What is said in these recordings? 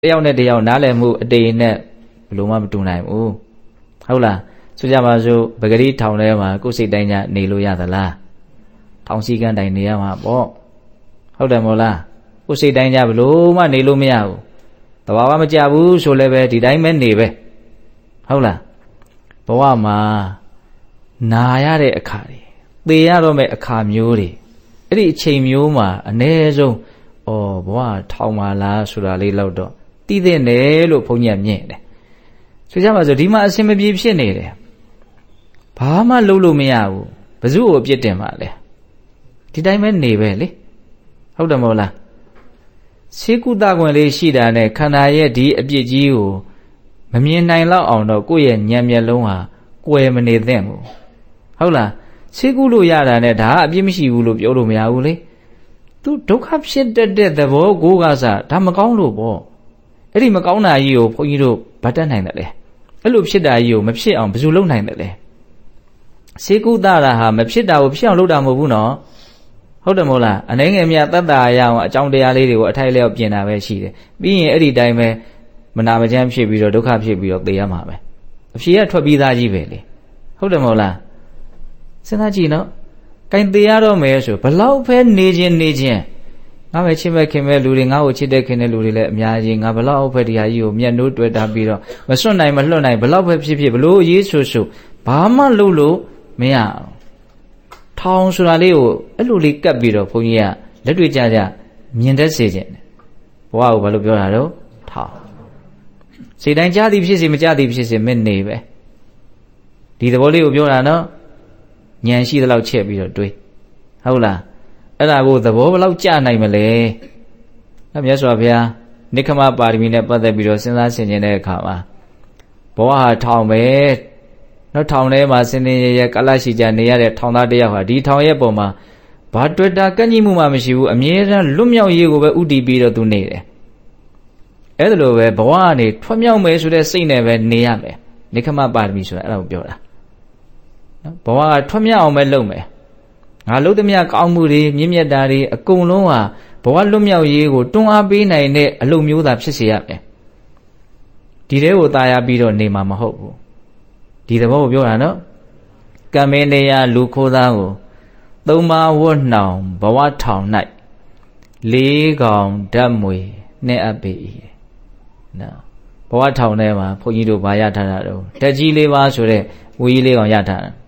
ရောက်နဲ့တယောက်နားလည်မှုအတေနဲ့ဘယ်လိုမှမတူနိုင်ဘူးဟုတ်လားဆိုကြပါစို့ပဂရိထောင်ထဲမှာကိုယ်စိတ်တိုင်းကြနေလို့ရသလားထောင်စည်းကမ်းတိုင်းနေရမှာပေါ့ဟုတ်တယ်မို့လားကိုယ်စိတ်တိုင်းကြဘယ်လိုမှနေလို့မရဘူးတဘာဝမကြဘူးဆိုလည်းပဲဒီတိုင်းပဲနေပဲဟုတ်လားဘဝမှာနာရတဲ့အခါတွေသေရတော့မဲ့အခါမျိုးတွေအဲ့ဒီအချိန်မျိုးမှာအ ਨੇ ဆုံးဘဝထောင်ပါလားဆိုတာလေးလောက်တော့သိတဲ့တယ်လို့ဘုန်းကြီးကမြင်တယ်ဆိုကြပါစို့ဒီမှာအစင်မပြေဖြစ်နေတယ်ဘာမှလုပ်လို့မရဘူးဘယ်သူ့ကိုအပြစ်တင်ပါလဲဒီတိုင်းပဲနေပဲလေဟုတ်တယ်မဟုတ်လားဆေးကုသခွင့်လေးရှိတာနဲ့ခန္ဓာရဲ့ဒီအပြစ်ကြီးကိုမမြင်နိုင်လောက်အောင်တော့ကိုယ့်ရဲ့ဉာဏ်မျက်လုံးဟာကွယ်မနေသင့်ဘူးဟုတ်လားဆေးကုလို့ရတာနဲ့ဒါကအပြစ်မရှိဘူးလို့ပြောလို့မရဘူးလေသူဒုက္ခဖြစ်တတ်တဲ့သဘောကိုကစားဒါမကောင်းလို့ပေါ့အဲ့ဒီမကောင်းတာကြီးကိုဘုန်းကြီးတို့ဗတ်တတ်နိုင်တယ်လေအဲ့လိုဖြစ်တာကြီးကိုမဖြစ်အောင်ဘယ်သူလုပ်နိုင်တယ်လဲဆေးကုသတာဟာမဖြစ်တာကိုဖြစ်အောင်လုပ်တာမဟုတ်ဘူးနော်ဟုတ်တယ်မဟုတ်လားအနေငယ်မြတ်တတ်တာရအောင်အကြောင်းတရားလေးတွေကိုအထိုက်လျောက်ပြင်တာပဲရှိတယ်ပြီးရင်အဲ့ဒီတိုင်းပဲမနာမချမ်းဖြစ်ပြီးတော့ဒုက္ခဖြစ်ပြီးတော့သေရမှာပဲအဖြေကထွက်ပြီးသားကြီးပဲလေဟုတ်တယ်မဟုတ်လားစဉ်းစားကြည့်နော်ကင်သေရတော့မယ်ဆိုဘလောက်ပဲနေခြင်းငါပဲချစ်မဲ့ခင်မဲ့လူတွေငါ့ကိုချစ်တဲ့ခင်တဲ့လူတွေလည်းအများကြီးငါဘလောက်ပဲဒီဟာကြီးကိုမျက်နှိုးတွေ့တာပြီးတော့မစွန့်နိုင်မလွတ်နိုင်ဘလောက်ပဲဖြစ်ဘလို့ရေးဆိုဘာမှလုပ်လို့မရအောင်ထောင်ဆိုတာလေးကိုအဲ့လိုလေးကပ်ပြီးတော့ဘုန်းကြီးကလက်တွေ့ကြမြင်တတ်စေခြင်းဘဝကိုဘာလို့ပြောတာတော့ထောင်စိတ်တိုင်းကြားသည်ဖြစ်စေမကြားသည်ဖြစ်စေမနေပဲဒီသဘောလေးကိုပြောတာနော်ဉာဏ်ရှိသလောက်ချက်ပြီးတော့တွေးဟုတ်လားအဲ့ဒါကိုသဘောဘလောက်ကြားနိုင်မလဲမြတ်စွာဘုရားနိက္ခမပါရမီနဲ့ပတ်သက်ပြီးတော့စဉ်းစားဆင်ခြင်တဲ့အခါမှာဘဝဟာထောင်ပဲနောက်ထောင်ထဲမှာစင်နေရကလရှိကြနေရတဲ့ထောင်သားတယောက်ဟာဒီထောင်ရဲ့ပုံမှာဘာတွေ့တာကန့်ကြီးမှုမှမရှိဘူးအမြဲတမ်းလွတ်မြောက်ရေးကိုပဲဥတည်ပြီးတော့သူနေတယ်အဲ့ဒါလိုပဲဘဝကနေထွက်မြောက်မယ်ဆိုတဲ့စိတ်နဲ့ပဲနေရမယ်နိက္ခမပါရမီဆိုတာအဲ့ဒါကိုပြောတာနော်ဘဝကထွက်မြောက်အောင်ပဲလုပ်မယ်ငါလုပ်သမျှကောင်းမှုတွေမြင့်မြတ်တာတွေအကုန်လုံးဟာဘဝလွတ်မြောက်ရေးကိုတွန်းအားပေးနိုင်တဲ့အလုပ်မျိုးသာဖြစ်စေရမယ်ဒီတဲကိုตายရပြီးတော့နေမှာမဟုတ်ဘူးဒီသဘောကိုပြောတာနော်ကံမင်းတရားလူခိုးသားကိုသုံးပါးဝတ်နှောင်ဘဝထောင်၌လေးကောင်ဓာတ်မွေနဲ့အပ်ပေ၏နော်ဘဝထောင်ထဲမှာဘုန်းကြီးတို့ဗာရထားတာတော့ဓာတ်ကြီးလေးပါဆိုတဲ့ဝီကြီးလေးကောင်ရထားတာ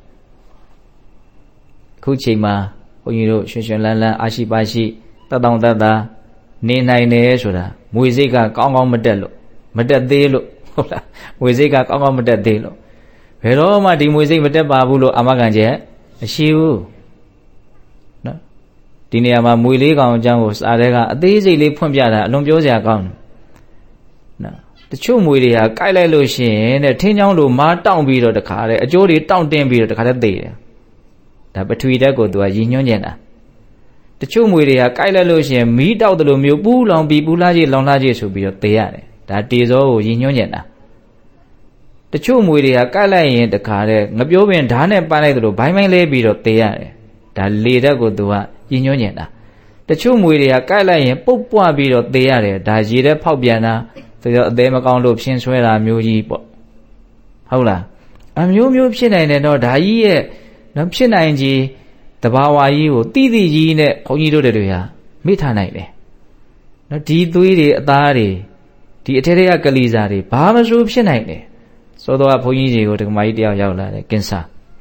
ခုချိန်မှာဘုန်းကြီးတို့ရွှင်ရွှင်လန်းလန်းအာရှိပါရှိတတ်တောင့်တတ်တာနေနိုင်တယ်ဆိုတာမွေစိတ်ကကောင်းကောင်းမတက်လို့မတက်သေးလို့ဟုတ်လားမွေစိတ်ကကောင်းကောင်းမတက်သေးလို့ဘယ်တော့မှဒီမွေစိတ်မတက်ပါဘူးလို့အာမခံချက်မရှိဘူးနော်ဒီနေရာမှာမွေလေးကောင်အကြောင်းကိုစာထဲကအသေးစိတ်လေးဖွင့်ပြတာအလွန်ပြောစရာကောင်းတယ်နော်တချို့မွေတွေဟာကိုက်လိုက်လို့ရှိရင်တဲ့ထင်းချောင်းလိုမားတောင့်ပြီးတော့တခါတဲ့အကျိုးတွေတောင့်တင်းပြီးတော့တခါတည်းသေတယ်ဒါပထဝီဓာတ်ကိုသူကရည်ညွှန်းနေတာတချို့မွေတွေဟာကိုက်လိုက်လို့ရှိရင်မီးတောက်တယ်လို့မျိုးပူးလောင်ပြီးပူလာကြီးလောင်လာကြီးဆိုပြီးတော့သေရတယ်ဒါတေဇောကိုရည်ညွှန်းနေတာတချို့မွေတွေကကိုက်လိုက်ရင်တခါတဲ့ငပြောပင်ဓာတ်နဲ့ပန်းလိုက်သလိုဘိုင်းလဲပြီးတော့သေရတယ်ဒါလေဓာတ်ကိုသူကရည်ညွှန်းနေတာတချို့မွေတွေကကိုက်လိုက်ရင်ပုတ်ပွားပြီးတော့သေရတယ်ဒါရေထဲဖောက်ပြန်တာဆိုတော့အသေးမကောင်းလို့ဖြင်းဆွဲတာမျိုးကြီးပေါ့ဟုတ်လားအမျိုးမျိုးဖြစ်နိုင်တယ်တော့ဒါကြီးရဲ့နော်ဖြစ်နိုင်ကြီးတဘာဝကြီးကိုတိတိကြီးနဲ့ဘုန်းကြီးတို့တွေဟာမိထားနိုင်တယ်နော်ဒီသွေးတွေအသားတွေဒီအထက်ထက်ကလီစာတွေဘာမဆိုဖြစ်နိုင်တယ်စောတော့ဘုန်းကြီးတွေကိုဒကမာကြီးတယောက်ရောက်လာတယ်ကင်ဆာ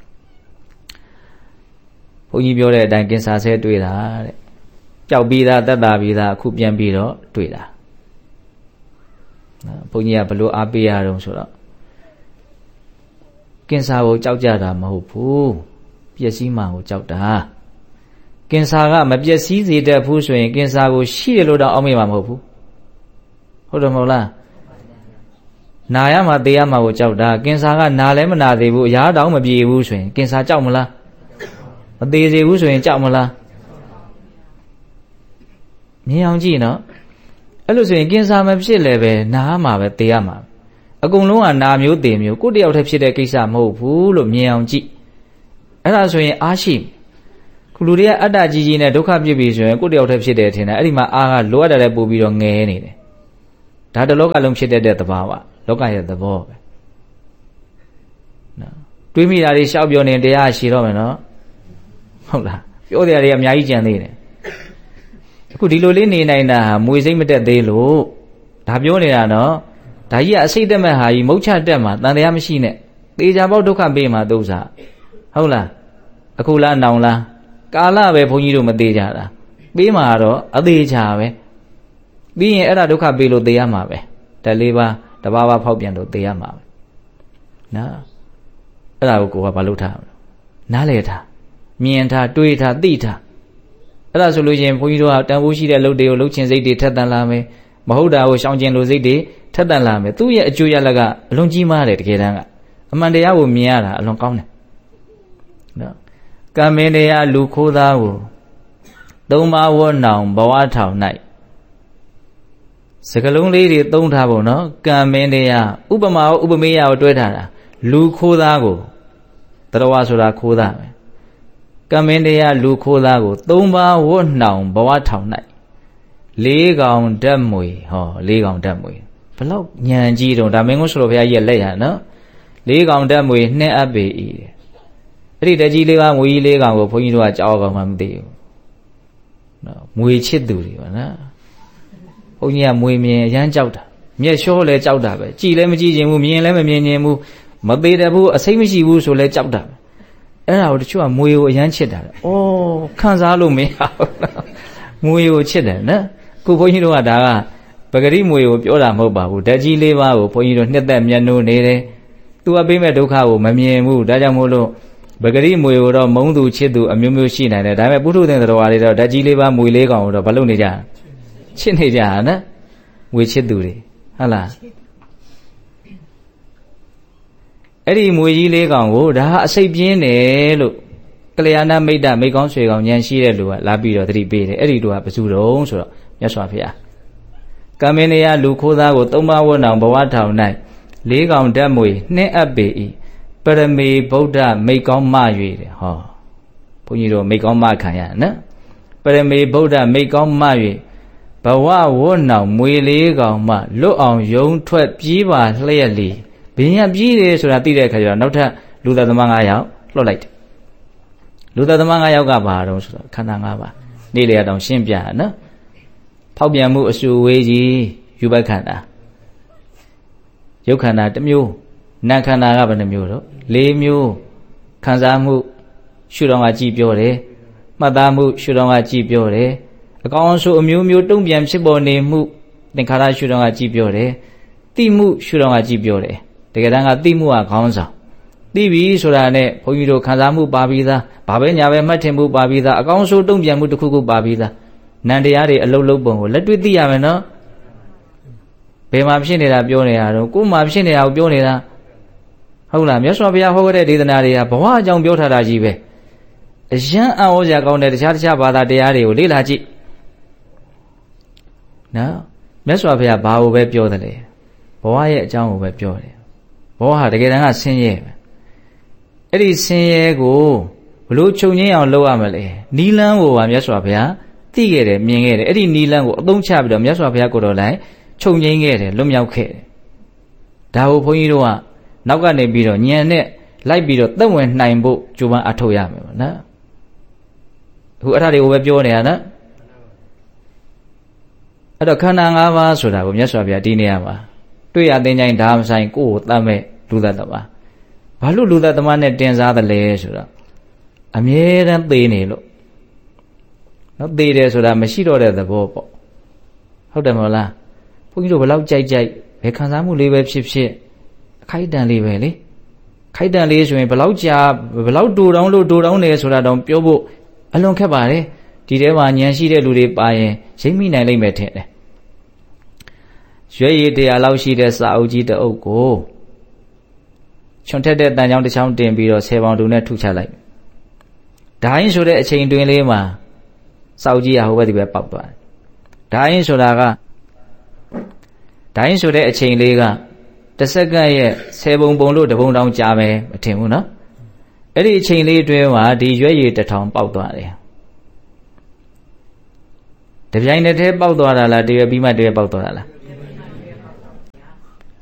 ဘုန်းကြီးပြောတဲ့အတိုင်းကင်ဆာဆဲတွေ့တာတဲ့ကြောက်ပြီးသားတက်တာပြီးသားအခုပြန်ပြီးတော့တွေ့တာနော်ဘုန်းကြီးကဘလို့အားပေးရအောင်ဆိုတော့ကင်ဆာကိုကြောက်ကြတာမဟုတ်ဘူးပျက်စီးမှကိုကြောက်တာကင်ဆာကမပျက်စီးစေတတ်ဘူးဆိုရင်ကင်ဆာကိုရှိတယ်လို့တော့အောက်မေ့မှာမဟုတ်ဘူးဟုတ်တယ်မဟုတ်လားနာရမှာသေရမှာကိုကြောက်တာကင်ဆာကနာလည်းမနာသေးဘူးအရာတောင်မပြေဘူးဆိုရင်ကင်ဆာကြောက်မလားမသေးစေဘူးဆိုရင်ကြောက်မလားမြင်အောင်ကြည့်နော်အဲ့လိုဆိုရင်ကင်ဆာမဖြစ်လည်းပဲနာမှာပဲသေရမှာအကုန်လုံးကနာမျိုးသေမျိုးကိုယ့်တယောက်တည်းဖြစ်တဲ့ကိစ္စမဟုတ်ဘူးလို့မြင်အောင်ကြည့်အဲ့ဒါဆိုရင်အားရှိခုလူတွေကအတ္တကြီးကြီးနဲ့ဒုက္ခဖြစ်ပြီဆိုရင်ကိုယ့်တယောက်တည်းဖြစ်တယ်ထင်တယ်အဲ့ဒီမှာအားကလိုအပ်တယ်ပို့ပြီးတော့ငယ်နေတယ်ဒါတလောကလုံးဖြစ်တဲ့သဘာဝလောကရဲ့သဘောပဲနော်တွေးမိတာတွေရှောက်ပြောနေတရားရှိတော့မယ်နော်ဟုတ်လားပြောတရားတွေအများကြီးကြံသေးတယ်အခုဒီလိုလေးနေနိုင်တာမွေစိတ်မတက်သေးလို့ဒါပြောနေတာနော်ဒါကြီးကအစိတ်တက်မဲ့ဟာကြီးမုတ်ချတက်မှာတန်တရားမရှိနဲ့သေချာပေါက်ဒုက္ခပေးမှာဒုစရဟုတ်လားအခုလားနောင်လားကာလပဲဘုန်းကြီးတို့မသေးကြတာပေးမှာတော့အသေးချာပဲပြီးရင်အဲ့ဒါဒုက္ခပေးလို့သေရမှာပဲဓာတ်လေးပါးတဘာဝဖောက်ပြန်လို့သေရမှာပဲနော်အဲ့ဒါကိုကဘာလုပ်ထားနားလေထားမြင်ထားတွေးထားသိထားအဲ့ဒါဆိုလို့ချင်းဘုန်းကြီးတို့ကတန်ဖိုးရှိတဲ့လုပ်တွေကိုလှုပ်ခြင်းစိတ်တွေထက်သန်လာမယ်မဟုတ်တာကိုရှောင်ကျင်လို့စိတ်တွေထက်သန်လာမယ်သူ့ရဲ့အကျိုးရလကအလွန်ကြီးမားတယ်တကယ်တမ်းကအမှန်တရားကိုမြင်ရတာအလွန်ကောင်းတယ်နော်ကံမင်းတရားလူခိုးသားကိုသုံးပါးဝတ်နောင်ဘဝထောင်၌စကလုံးလေးတွေသုံးထားဖို့နော်ကံမင်းတရားဥပမာဥပမေယကိုတွဲထားတာလူခိုးသားကိုတရဝဆိုတာခိုးသားပဲကံမင်းတရားလူခိုးသားကိုသုံးပါးဝတ်နှောင်ဘဝထောင်၌လေးကောင်ဓာတ်မွေဟောလေးကောင်ဓာတ်မွေဘလောက်ညံကြီးတော့ဒါမင်းကုန်းဆိုတော်ဘုရားရဲ့လက်ရနော်လေးကောင်ဓာတ်မွေနှင်းအပ်ပေ၏အဲ့ဒီတကြီးလေးကငွေကြီးလေးကောင်ကိုဘုန်းကြီးတို့ကကြောက်ကောင်မှမသိဘူးနော်မွေချစ်သူတွေပါနော်ဘုန်းကြီးကမွေမြင်အရမ်းကြောက်တာမျက်လျှောလဲကြောက်တာပဲကြည်လဲမကြည့်ခြင်းဘူးမြင်လဲမမြင်ခြင်းဘူးမသေးတဲ့ဘူးအစိမ့်မရှိဘူးဆိုလဲကြောက်တာအဲ့ဒါကိုတချို့ကမွေကိုအရမ်းချစ်တာလေဩခံစားလို့မရဘူးမွေကိုချစ်တယ်နော်ခုဘုန်းကြီးတို့ကဒါကပဂရိမွေကိုပြောတာမဟုတ်ပါဘူးဓာတ်ကြီးလေးပါးကိုဘုန်းကြီးတို့နှစ်သက်မျက်နှိုးနေတယ်သူကပေးမဲ့ဒုက္ခကိုမမြင်ဘူးဒါကြောင့်မို့လို့ပဂရိမွေကိုတော့မုန်းသူချစ်သူအမျိုးမျိုးရှိနိုင်တယ်ဒါပေမဲ့ပုထုသင်တော်တွေတော့ဓာတ်ကြီးလေးပါးမွေလေးကောင်ကိုတော့မလုပ်နေကြချစ်နေကြနော်မွေချစ်သူတွေဟုတ်လားအဲ့ဒီမွေကြီးလေးကောင်ကိုဒါအစိတ်ပြင်းတယ်လို့ကလျာဏမိတ်တမိတ်ကောင်းဆွေကောင်းဉာဏ်ရှိတဲ့လူကလာပြီးတော့သတိပေးတယ်အဲ့ဒီလူကဘယ်သူတုံးဆိုတော့မြတ်စွာဘုရားကံမင်းတရားလူခိုးသားကိုသုံးပါးဝတ်နောင်ဘဝထောင်၌လေးကောင်ဓာတ်မွေနှင်းအပ်ပေ၏ပရမေဗုဒ္ဓမိတ်ကောင်းမ၍တဲ့ဟောဘုန်းကြီးတို့မိတ်ကောင်းမခံရနော်ပရမေဗုဒ္ဓမိတ်ကောင်းမ၍ဘဝဝတ်နောင်မွေလေးကောင်မှလွတ်အောင်ယုံထွက်ပြေးပါလျက်လီဘင်းရပြေးတယ်ဆိုတာသိတဲ့အခါကျတော့နောက်ထပ်လူသားသမား9ယောက်လွတ်လိုက်တယ်လူသားသမား9ယောက်ကဘာတော့ဆိုတော့ခန္ဓာ5ပါးနေ့လေတောင်ရှင်းပြနော်ဖောက်ပြန်မှုအဆူဝေးကြီးယူဘခန္ဓာရုပ်ခန္ဓာတစ်မျိုးနာမ်ခန္ဓာကဘယ်နှမျိုးတော့4မျိုးခံစားမှုရှုတော်ကကြည်ပြောတယ်မှတ်သားမှုရှုတော်ကကြည်ပြောတယ်အကောင်အဆိုးအမျိုးမျိုးတုံ့ပြန်ဖြစ်ပေါ်နေမှုသင်္ခါရရှုတော်ကကြည်ပြောတယ်သိမှုရှုတော်ကကြည်ပြောတယ်တကယ်တမ်းကသိမှုကခေါင်းဆောင်သိပြီဆိုတာနဲ့ဘုန်းကြီးတို့ခံစားမှုပါပြီးသားဘာပဲညာပဲမှတ်ထင်မှုပါပြီးသားအကောင်အဆိုးတုံ့ပြန်မှုတစ်ခုခုပါပြီးသားနန္တရားတွေအလုံးလုံးပုံကိုလက်တွေ့သိရမယ်နော်ဘယ်မှာဖြစ်နေတာပြောနေတာတော့ကိုယ်မှာဖြစ်နေတာကိုပြောနေတာဟုတ်လားမြတ်စွာဘုရားဟောခဲ့တဲ့ဒေသနာတွေကဘဝအကြောင်းပြောထားတာကြီးပဲအယံအံ့ဩစရာကောင်းတဲ့တခြားဘာသာတရားတွေကိုလေ့လာကြည့်နော်မြတ်စွာဘုရားဘာကိုပဲပြောတယ်လေဘဝရဲ့အကြောင်းကိုပဲပြောတယ်ဘဝဟာတကယ်တမ်းကဆင်းရဲပဲအဲ့ဒီဆင်းရဲကိုဘလို့ချုပ်ငင်းအောင်လုပ်ရမလဲနီလန်းကိုပါမြတ်စွာဘုရားသိခဲ့တယ်မြင်ခဲ့တယ်အဲ့ဒီနီလန်းကိုအသုံးချပြီးတော့မြတ်စွာဘုရားကိုတော်လိုက်ချုပ်ငင်းခဲ့တယ်လွတ်မြောက်ခဲ့တယ်ဒါကိုဘုန်းကြီးတို့ကနောက်ကနေပြီးတော့ဉာဏ်နဲ့လိုက်ပြီးတော့သက်ဝင်နိုင်ဖို့ကြိုးပမ်းအထောက်ရမယ်ပေါ့နော်အခုအဲ့ဒါတွေကိုပဲပြောနေတာနော်အဲ့တော့ခန္ဓာ၅ပါးဆိုတာကိုမြတ်စွာဘုရားဒီနေရာမှာတွေ့ရတဲ့တိုင်းဒါမဆိုင်ကိုယ်ကိုတတ်မဲ့လူသက်သမားဘာလို့လူသက်သမားနဲ့တင်စားသလဲဆိုတော့အမြဲတမ်းသေနေလို့နော်သေတယ်ဆိုတာမရှိတော့တဲ့သဘောပေါ့ဟုတ်တယ်မဟုတ်လားဘုန်းကြီးတို့ဘယ်လောက်ကြိုက်ဘယ်ခံစားမှုလေးပဲဖြစ်ဖြစ်အခိုက်တန်လေးပဲလေခိုက်တန်လေးဆိုရင်ဘယ်လောက်ကြာဘယ်လောက်တူတောင်းလို့တူတောင်းတယ်ဆိုတာတော့ပြောဖို့အလွန်ခက်ပါတယ်ဒီထဲမှာဉာဏ်ရှိတဲ့လူတွေပါရင်ရိပ်မိနိုင်လိမ့်မယ်ထင်တယ်ရွေးရည်တရားလောက်ရှိတဲ့စာအုပ်ကြီးတစ်အုပ်ကိုချွန်ထက်တဲ့တန်ချောင်းတစ်ချောင်းတင်ပြီးတော့10ပေါင်တူနဲ့ထုချလိုက်ဒိုင်းဆိုတဲ့အချိန်တွင်လေးမှာစာအုပ်ကြီးကဟိုဘက်ဒီဘက်ပေါက်သွားတယ်ဒိုင်းဆိုတာကဒိုင်းဆိုတဲ့အချိန်လေးကတစ်စက္ကန့်ရဲ့10ပုံလို့တစ်ပုံတောင်ကြာမယ်မထင်ဘူးနော်အဲ့ဒီအချိန်လေးအတွင်းမှာဒီရွက်ရည်1000ပေါက်သွားတယ်တပြိုင်တည်းပေါက်သွားတာလားတရွက်ပြီးမှတရွက်ပေါက်သွားတာလား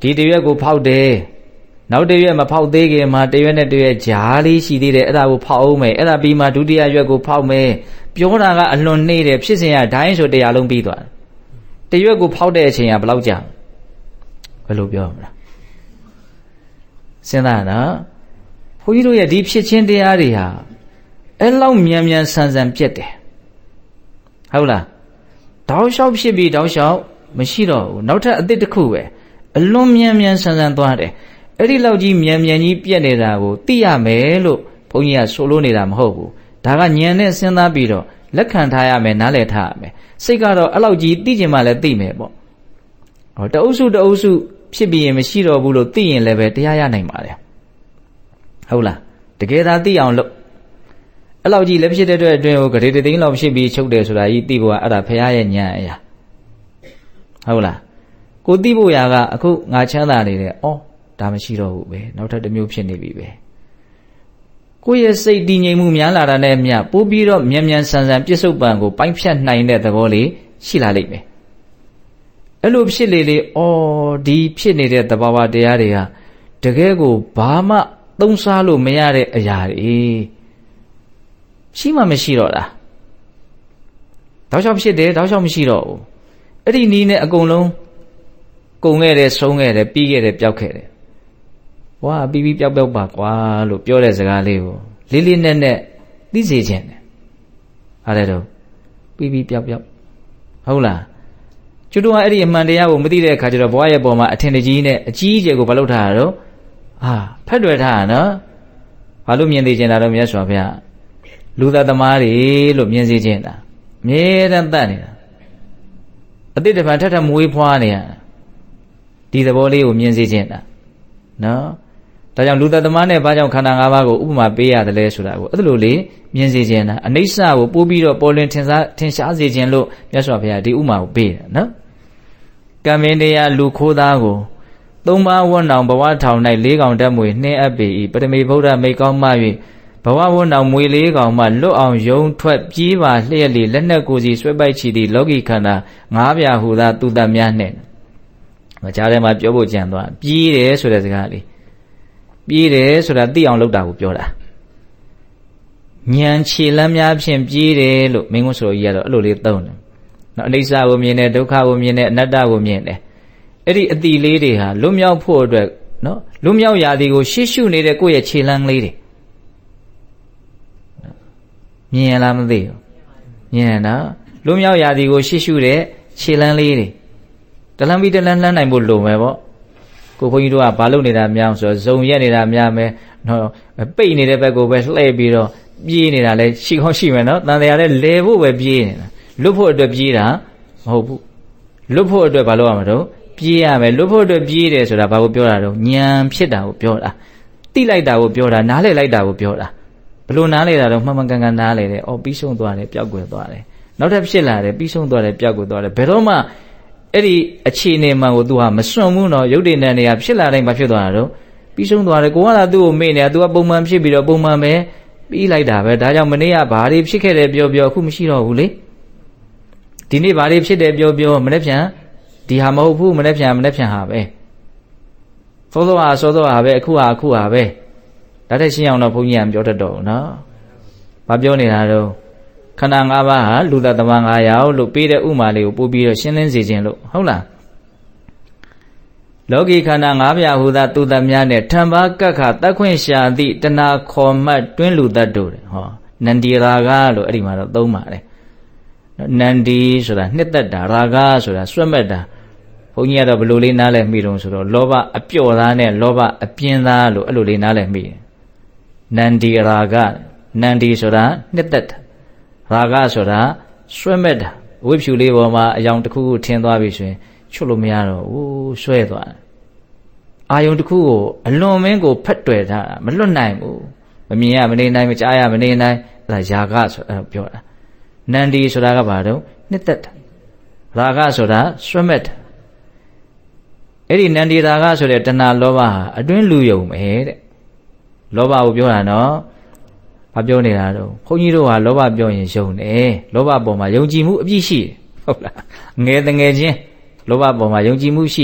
ဒီတရွက်ကိုဖောက်တယ်နောက်တရွက်မဖောက်သေးခင်မှာတရွက်နဲ့တရွက်ဂျားလေးရှိသေးတယ်အဲ့ဒါကိုဖောက်အောင်မယ်အဲ့ဒါပြီးမှဒုတိယရွက်ကိုဖောက်မယ်ပြောတာကအလွန်နှေးတယ်ဖြစ်စဉ်ကဒိုင်းဆိုတရားလုံးပြီးသွားတယ်တရွက်ကိုဖောက်တဲ့အချိန်ကဘယ်လောက်ကြာဘယ်လိုပြောမလားစဉ်းစားနော်ဘုန်းကြီးတို့ရဲ့ဒီဖြစ်ချင်းတရားတွေဟာအဲ့လောက်မြန်မြန်ဆန်ဆန်ပြတ်တယ်ဟုတ်လားတောက်လျှောက်ဖြစ်ပြီးတောက်လျှောက်မရှိတော့ဘူးနောက်ထပ်အသစ်တစ်ခုပဲအလွန်မြန်မြန်ဆန်ဆန်သွားတယ်အဲ့ဒီလောက်ကြီးမြန်မြန်ကြီးပြတ်နေတာကိုသိရမယ်လို့ဘုန်းကြီးကဆိုလို့နေတာမဟုတ်ဘူးဒါကဉာဏ်နဲ့စဉ်းစားပြီးတော့လက်ခံထားရမယ်နားလည်ထားရမယ်စိတ်ကတော့အဲ့လောက်ကြီးသိချင်မှလည်းသိမယ်ပေါ့ဟောတအုပ်စုဖြစ်ပြီးရင်မရှိတော့ဘူးလို့သိရင်လည်းပဲတရားရနိုင်ပါတယ်ဟုတ်လားတကယ်သာသိအောင်လုပ်အဲ့လောက်ကြီးလည်းဖြစ်တဲ့အတွက်အတွင်းကိုဂရေတသိန်းလောက်ဖြစ်ပြီးချုပ်တယ်ဆိုတာကြီးသိဖို့ကအဲ့ဒါဖရာရဲ့ဉာဏ်အရာဟုတ်လားကိုသိဖို့ရာကအခုငါချမ်းသာနေတယ်ဩဒါမရှိတော့ဘူးပဲနောက်ထပ်တစ်မျိုးဖြစ်နေပြီပဲကိုယ့်ရဲ့စိတ်တည်ငြိမ်မှုများလာတာနဲ့မျှပို့ပြီးတော့မြန်မြန်ဆန်ဆန်ပြစ္ဆုတ်ပံကိုပိုင်းဖြတ်နိုင်တဲ့သဘောလေးရှိလာလိမ့်မယ်အဲ့လိုဖြစ်လေလေဩဒီဖြစ်နေတဲ့သဘာဝတရားတွေကတကယ်ကိုဘာမှသုံးစားလို့မရတဲ့အရာတွေရှိမှမရှိတော့တာတောက်လျှောက်ဖြစ်တယ်တောက်လျှောက်မရှိတော့ဘူးအဲ့ဒီနီးနဲ့အကုန်လုံးကုန်ခဲ့တယ်ဆုံးခဲ့တယ်ပြီးခဲ့တယ်ပျောက်ခဲ့တယ်ဝါပြီးပျောက်ပါကွာလို့ပြောတဲ့စကားလေးကိုလေးလေးနက်နက်သိစေခြင်းတယ်အားလည်းတော့ပြီးပျောက်ဟုတ်လားကျွတ်တော့အဲ့ဒီအမှန်တရားကိုမသိတဲ့အခါကျတော့ဘဝရဲ့ပုံမှာအထင်ကြီးနဲ့အကြီးအကျယ်ကိုမလုပ်ထားရတော့ဖက်တွယ်ထားရနော်ဘာလို့မြင်သိခြင်းတာတော့မြတ်စွာဘုရားလူသားသမားတွေလို့မြင်စေခြင်းတာအမြဲတမ်းတတ်နေတာအတိတ်တပံထပ်မွေးဖွားနေရဒီသဘောလေးကိုမြင်စေခြင်းတာနော်ဒါကြောင့်လူသားသမားနဲ့ဘာကြောင့်ခန္ဓာ၅ပါးကိုဥပမာပေးရတယ်လဲဆိုတာကိုအဲ့လိုလေးမြင်စေခြင်းတာအနိစ္စကိုပို့ပြီးတော့ပေါ်လွင်ထင်ရှားစေခြင်းလို့မြတ်စွာဘုရားဒီဥပမာကိုပေးတယ်နော်ကံမင်းတရားလူခိုးသားကိုသုံးပါးဝတ်နောင်ဘဝထောင်၌၄កောင်တက်မွေနှင်းအပ်ပေ၏ပထမီဗုဒ္ဓမိတ်ကောင်းမှ၍ဘဝဝတ်နောင်မွေ၄កောင်မှလွတ်အောင်ယုံထွက်ပြေးပါလျက်လေလက်နက်ကိုစီဆွဲပိုက်ချီသည့်လောကီခန္ဓာ၅ပြာဟူသာသူတတ်များနှင့်မကြားထဲမှာပြောဖို့ကြံသွားပြေးတယ်ဆိုတဲ့စကားလေးပြေးတယ်ဆိုတာသိအောင်လုပ်တာကိုပြောတာဉာဏ်ခြေလမ်းများဖြင့်ပြေးတယ်လို့မင်းကုန်းဆိုကြီးကတော့အဲ့လိုလေးသုံးတယ်နော်အနိစ္စကိုမြင်တယ်ဒုက္ခကိုမြင်တယ်အနတ္တကိုမြင်တယ်အဲ့ဒီအတိလေးတွေဟာလွတ်မြောက်ဖို့အတွက်နော်လွတ်မြောက်ရာဒီကိုရှေ့ရှုနေတဲ့ကိုယ့်ရဲ့ခြေလမ်းလေးတွေမြင်ရလားမသိဘူးမြင်ရနော်လွတ်မြောက်ရာဒီကိုရှေ့ရှုတဲ့ခြေလမ်းလေးတွေတလန်းပြီးတလန်းလှမ်းနိုင်ဖို့လိုမယ်ပေါ့ကိုဘုန်းကြီးတို့ကဘာလုပ်နေတာများဆိုတော့ဇုံရက်နေတာများမယ်နော်ပိတ်နေတဲ့ဘက်ကိုပဲလှည့်ပြီးတော့ပြေးနေတာလဲရှိကောင်းရှိမယ်နော်တန်တရားလဲလဲဖို့ပဲပြေးနေတာလွတ်ဖို့အတွက်ပြေးတာမဟုတ်ဘူးလွတ်ဖို့အတွက်ဘာလုပ်ရမှာတော့ပြေးရမယ်လွတ်ဖို့အတွက်ပြေးတယ်ဆိုတာဘာကိုပြောတာတော့ဉာဏ်ဖြစ်တာကိုပြောတာသိလိုက်တာကိုပြောတာနားလည်လိုက်တာကိုပြောတာဘလို့နားလည်တာတော့မှန်မှန်ကန်ကန်နားလည်တယ်အော်ပြီးဆုံးသွားတယ်ပျောက်ကွယ်သွားတယ်နောက်ထပ်ဖြစ်လာတယ်ပြီးဆုံးသွားတယ်ပျောက်ကွယ်သွားတယ်ဘယ်တော့မှအဲ့ဒီအခြေအနေမှန်ကို तू ဟာမစွန့်ဘူးနော်ရုပ်တည်တဲ့နေရာဖြစ်လာတိုင်းမဖြစ်သွားတာတော့ပြီးဆုံးသွားတယ်ကိုကသာသူ့ကိုမေ့နေတာ तू ကပုံမှန်ဖြစ်ပြီးတော့ပုံမှန်ပဲပြီးလိုက်တာပဲဒါကြောင့်မနေ့ကဘာတွေဖြစ်ခဲ့တယ်ပြောအခုမရှိတော့ဘူးလေဒီနေ့ဘာတွေဖြစ်တယ်ပြောမနေ့ပြန်ဒီဟာမဟုတ်ဘူးမနေ့ပြန်ဟာပဲစောစောဟာပဲအခုဟာပဲဒါတဲ့ရှင်းအောင်တော့ဘုန်းကြီးကပြောတတ်တော့နော်ဘာပြောနေတာတော့ခန္ဓာ၅ပါးဟာလူသားသမား၅ယောက်လို့ပေးတဲ့ဥမာလေးကိုပို့ပြီးတော့ရှင်းလင်းစေခြင်းလို့ဟုတ်လားလောကီခန္ဓာ၅ပြာဟူသာသူတများနဲ့ထံပါကက္ခတတ်ခွင့်ရှာသည့်တဏှာခေါ်မှတ်တွင်းလူတတ်တို့တယ်ဟောနန္ဒီရာဂလို့အဲ့ဒီမှာတော့သုံးပါတယ်နန္ဒီဆိုတာနှစ်သက်တာရာဂဆိုတာစွတ်မဲ့တာဘုန်းကြီးကတော့ဘယ်လိုလေးနားလည်မိတုံးဆိုတော့လောဘအပျော့သားနဲ့လောဘအပြင်းသားလို့အဲ့လိုလေးနားလည်မိတယ်နန္ဒီရာဂနန္ဒီဆိုတာနှစ်သက်တာရာဂဆိုတာစွဲမဲ့တာဝိဖြူလေးပေါ်မှာအယောင်တစ်ခုခုထင်းသွားပြီဆိုရင်ချွတ်လို့မရတော့ဘူးဆွဲသွားတယ်အာယုံတစ်ခုကိုအလွန်မင်းကိုဖက်တွယ်ထားတာမလွတ်နိုင်ဘူးမမြင်ရမနေနိုင်မကြားရမနေနိုင်အဲ့ဒါယာဂဆိုအဲ့ပြောတာနန္ဒီဆိုတာကဘာတော့နှစ်သက်တာရာဂဆိုတာစွဲမဲ့တာအဲ့ဒီနန္ဒီရာဂဆိုတဲ့တဏှာလောဘဟာအတွင်းလူယုံပဲတဲ့လောဘကိုပြောတာနော်ဘာပြောနေတာတော့ဘုန်းကြီးတို့ဟာလောဘပြောရင်ယုံတယ်လောဘပေါ်မှာယုံကြည်မှုအပြည့်ရှိတယ်ဟုတ်လားငယ်တငယ်ချင်းလောဘပေါ်မှာယုံကြည်မှုရှိတယ်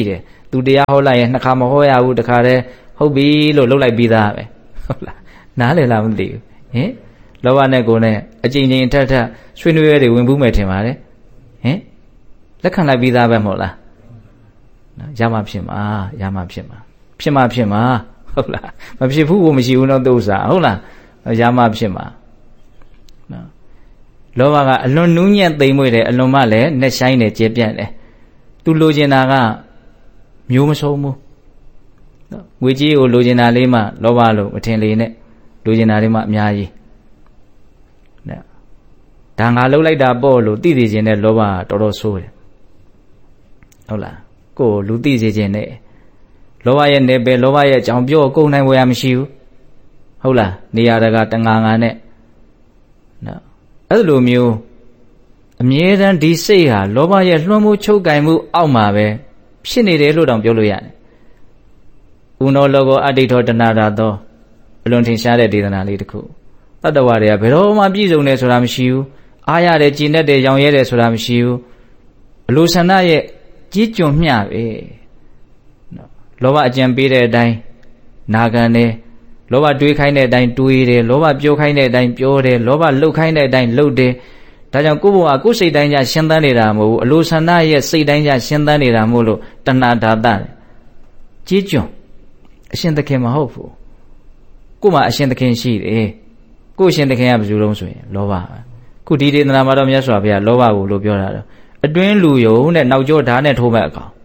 သူတရားဟောလိုက်ရင်နှစ်ခါမဟောရဘူးတခါတည်းဟုတ်ပြီလို့လုပ်လိုက်ပြီးသားပဲဟုတ်လားနားလည်လားမသိဘူးဟင်လောဘနဲ့ကိုယ်နဲ့အကြိမ်ကြိမ်ထပ်ထပ်ဆွေးနွေးရတွေဝင်ဘူးမယ်ထင်ပါတယ်ဟင်လက်ခံလိုက်ပြီးသားပဲမဟုတ်လားနော်ရမှဖြစ်မှာရမှဖြစ်မှာဖြစ်မှဖြစ်မှာဟုတ်လားမဖြစ်ဘူးကိုမရှိဘူးတော့သူ့ဥစ္စာဟုတ်လားရမှဖြစ်မှာနော်လောဘကအလွန်နူးညံ့သိမ်မွေ့တယ်အလွန်မှလည်းနဲ့ဆိုင်တယ်ကျေပြန့်တယ်သူလိုချင်တာကမျိုးမဆုံးဘူးနော်ငွေကြီးကိုလိုချင်တာလေးမှလောဘလို့မထင်လေနဲ့လိုချင်တာလေးမှအများကြီးနော်ဒါငါလှုပ်လိုက်တာပေါ့လို့သိသိချင်းတဲ့လောဘကတော်တော်ဆိုးတယ်ဟုတ်လားကိုယ်လူသိစေခြင်းနဲ့လောဘရဲ့နယ်ပယ်လောဘရဲ့အကြောင်းပြောကုန်နိုင်ဝယ်ရမရှိဘူးဟုတ်လားနေရာတကာတငါငါနဲ့နော်အဲ့လိုမျိုးအမြဲတမ်းဒီစိတ်ဟာလောဘရဲ့လွှမ်းမိုးချုပ်ကင်မှုအောက်မှာပဲဖြစ်နေတယ်လို့တောင်ပြောလို့ရတယ်ဥနောလောကောအဋ္ဌိထောတဏှာသောအလွန်ထင်ရှားတဲ့ဒေသနာလေးတစ်ခုတတ္တဝါတွေကဘယ်တော့မှပြည့်စုံတယ်ဆိုတာမရှိဘူးအားရတယ်ကျင့်တတ်တယ်ရောင်ရဲတယ်ဆိုတာမရှိဘူးအလိုဆန္ဒရဲ့ကြီးကျွံမျှပဲနော်လောဘအကြံပေးတဲ့အတိုင်းနာခံတယ်လောဘတွေးခိုင်းတဲ့အတိုင်းတွေးတယ်လောဘပြောခိုင်းတဲ့အတိုင်းပြောတယ်လောဘလှုပ်ခိုင်းတဲ့အတိုင်းလှုပ်တယ်ဒါကြောင့်ကိုယ့်ဘဝကိုယ်စိတ်တိုင်းကြရှင်းသန်းနေတာမဟုတ်ဘူးအလိုဆန္ဒရဲ့စိတ်တိုင်းကြရှင်းသန်းနေတာမို့လို့တဏှာဓာတကြီးကျွံအရှင်သခင်မဟုတ်ဘူးကို့မှာအရှင်သခင်ရှိတယ်ကို့အရှင်သခင်ကဘယ်သူလုံးဆိုရင်လောဘခုဒီဒေသနာမှာတော့မြတ်စွာဘုရားလောဘကိုလို့ပြောတာတော့အတွင်းလူယုံနဲ့နောက်ကျောဓာတ်နဲ့ထိုးမဲ့အကောင်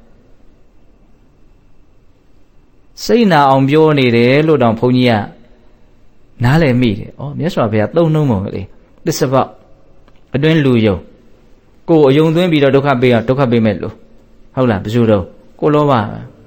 စိတ်နာအောင်ပြောနေတယ်လို့တောင်ဘုန်းကြီးကနားလည်မိတယ်။ဩမြတ်စွာဘုရားသုံးနှုံးပုံလေသစ္စာပေါက်အတွင်းလူယုံကိုယ်အယုံသွင်းပြီးတော့ဒုက္ခပေးအောင်ဒုက္ခပေးမဲ့လို့ဟုတ်လားဘယ်သူတော့ကိုလောဘဘုန်း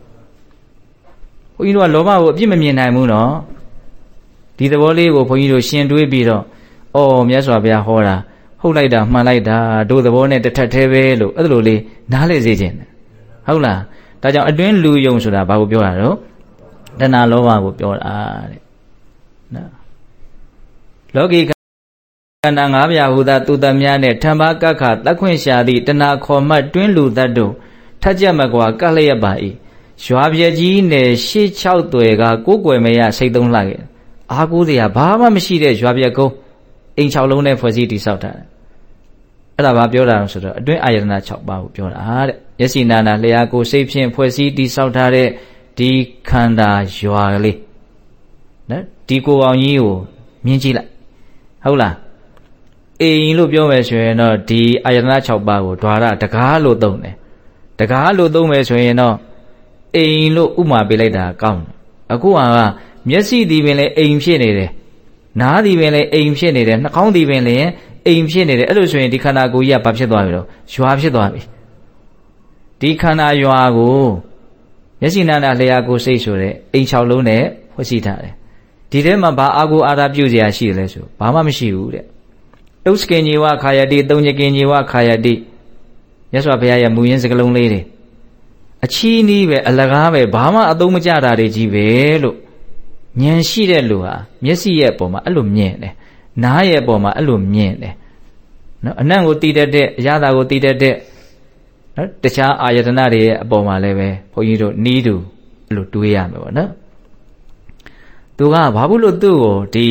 ကြီးတို့ကလောဘကိုအပြစ်မမြင်နိုင်ဘူးနော်ဒီသဘောလေးကိုဘုန်းကြီးတို့ရှင်းတွေးပြီးတော့ဩမြတ်စွာဘုရားဟောတာဟုတ်လိုက်တာမှန်လိုက်တာတို့သဘောနဲ့တစ်ထပ်သေးပဲလို့အဲ့လိုလေးနားလည်စေခြင်းဟုတ်လားဒါကြောင့်အတွင်းလူယုံဆိုတာဘာကိုပြောတာတော့တဏှာလောဘကိုပြောတာတဲ့နော်လောကီခန္ဓာ၅ပါးဟူသာသူတများနဲ့ထံပါကခသက်ခွင့်ရှာသည့်တဏှာခေါ်မှတ်တွင်းလူသတ္တုထက်ကြက်မကွာကလျက်ပါ၏ရွာပြကြီးနဲ့ရှေ့6သွယ်ကကိုးကွယ်မရစိတ်သုံးလှခဲ့အားကိုးစရာဘာမှမရှိတဲ့ရွာပြကုန်းအိမ်6လုံးနဲ့ဖွဲ့စည်းတည်ဆောက်ထားတယ်အဲ့ဒါဘာပြောတာလဲဆိုတော့အတွင်းအာယတနာ6ပါးကိုပြောတာတဲ့မျက်စိနာနာလျှာကိုယ်စိတ်ဖြင့်ဖွဲ့စည်းတည်ဆောက်ထားတဲ့ဒီခန္ဓာရွာကလေးနော်ဒီကိုယ်အောင်ကြီးကိုမြင်ကြည့်လိုက်ဟုတ်လားအိမ်လို့ပြောမယ်ဆိုရင်တော့ဒီအာယတနာ6ပါးကိုဓာရတကားလို့သုံးတယ်တကားလို့သုံးမယ်ဆိုရင်တော့အိမ်လို့ဥမာပေးလိုက်တာကောင်းတယ်အခုကမျက်စိဒီပင်လည်းအိမ်ဖြစ်နေတယ်နားဒီပင်လည်းအိမ်ဖြစ်နေတယ်နှာခေါင်းဒီပင်လည်းအိမ်ဖြစ်နေတယ်အဲ့လိုဆိုရင်ဒီခန္ဓာကိုယ်ကြီးကဘာဖြစ်သွားပြီတော့ရွာဖြစ်သွားပြီဒီခန္ဓာရွာကိုမျက်စိနာနာလျှာကိုယ်စိတ်ဆိုတဲ့အိမ်6လုံးနဲ့ဖွဲ့စည်းထားတယ်ဒီထဲမှာဘာအာကိုအာရပြုစရာရှိတယ်လဲဆိုဘာမှမရှိဘူးတဲ့ဥစ္စကေညေဝခာယတိသုံးညကေညေဝခာယတိမြတ်စွာဘုရားရဲ့မူရင်းစကားလုံးလေးတွေအချီးနီးပဲအလကားပဲဘာမှအသုံးမကျတာတွေကြီးပဲလို့ဉာဏ်ရှိတဲ့လူဟာမျက်စိရဲ့အပေါ်မှာအဲ့လိုမြင်တယ်နားရဲ့အပေါ်မှာအဲ့လိုမြင်တယ်နော်အနံ့ကိုတည်တတ်တဲ့အရာသာကိုတည်တတ်တဲ့နော်တခြားအာယတနာတွေရဲ့အပေါ်မှာလည်းပဲဘုန်းကြီးတို့နီးတူအဲ့လိုတွေးရမယ်ပေါ့နော်သူကဘာဘူးလို့သူ့ကိုဒီ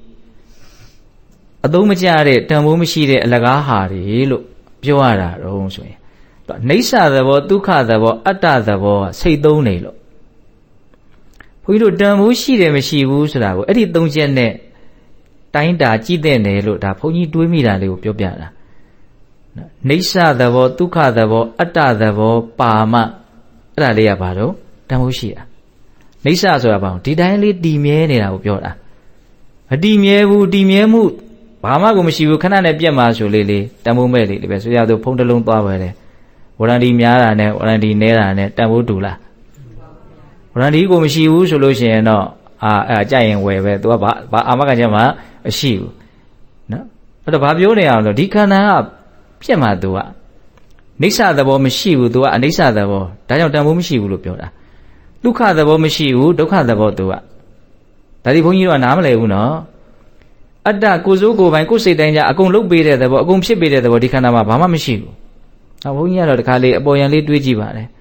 အသုံးမကျတဲ့တန်ဖိုးမရှိတဲ့အလကားဟာတွေလို့ပြောရတာတော့ဆိုရင်နိစ္စသဘောဒုက္ခသဘောအတ္တသဘောကစိတ်သုံးနေလို့ဘုန်းကြီးတို့တန်ဖိုးရှိတယ်မရှိဘူးဆိုတာကိုအဲ့ဒီသုံးချက်နဲ့တိုင်းတာကြည့်တဲ့နယ်လို့ဒါဘုန်းကြီးတွေးမိတာလေးကိုပြောပြတာနိစ္စသဘောဒုက္ခသဘောအတ္တသဘောပါမအဲ့ဒါလေးကဘာတော့တန်ဖိုးရှိတာနိစ္စဆိုတာဘာဒီတိုင်းလေးတည်မြဲနေတာကိုပြောတာမတည်မြဲဘူးတည်မြဲမှုဘာမှကိုမရှိဘူးခဏနဲ့ပြတ်မှာဆိုလေးတန်ဖိုးမဲ့လေးပဲဆိုရတော့ဖုံးတစ်လုံးသွားပဲတယ်ဝရန်ဒီများတာနဲ့ဝရန်ဒီနဲတာနဲ့တန်ဖိုးတူလားဝရန်ဒီကိုမရှိဘူးဆိုလို့ရှိရင်တော့အဲ့ကြိုက်ရင်ဝယ်ပဲ तू ကဘာအာမခံချက်မှမရှိဘူးနော်အဲ့တော့ဘာပြောနေအောင်လို့ဒီခန္ဓာကပြက်မှာ तू ကနိစ္စသဘောမရှိဘူး तू ကအနိစ္စသဘောဒါကြောင့်တန်ဖိုးမရှိဘူးလို့ပြောတာဒုက္ခသဘောမရှိဘူးဒုက္ခသဘော तू ကဒါဒီဘုန်းကြီးတို့ကနားမလည်ဘူးနော်အတ္တကိုစိုးကိုပိုင်ကိုစိတ်တိုင်းကြအကုန်လုတ်ပေးတဲ့သဘောအကုန်ဖြစ်ပေးတဲ့သဘောဒီခန္ဓာမှာဘာမှမရှိဘူးဘုန်းကြီးကတော့တခါလေအပေါ်ယံလေးတွေးကြည့်ပါလေ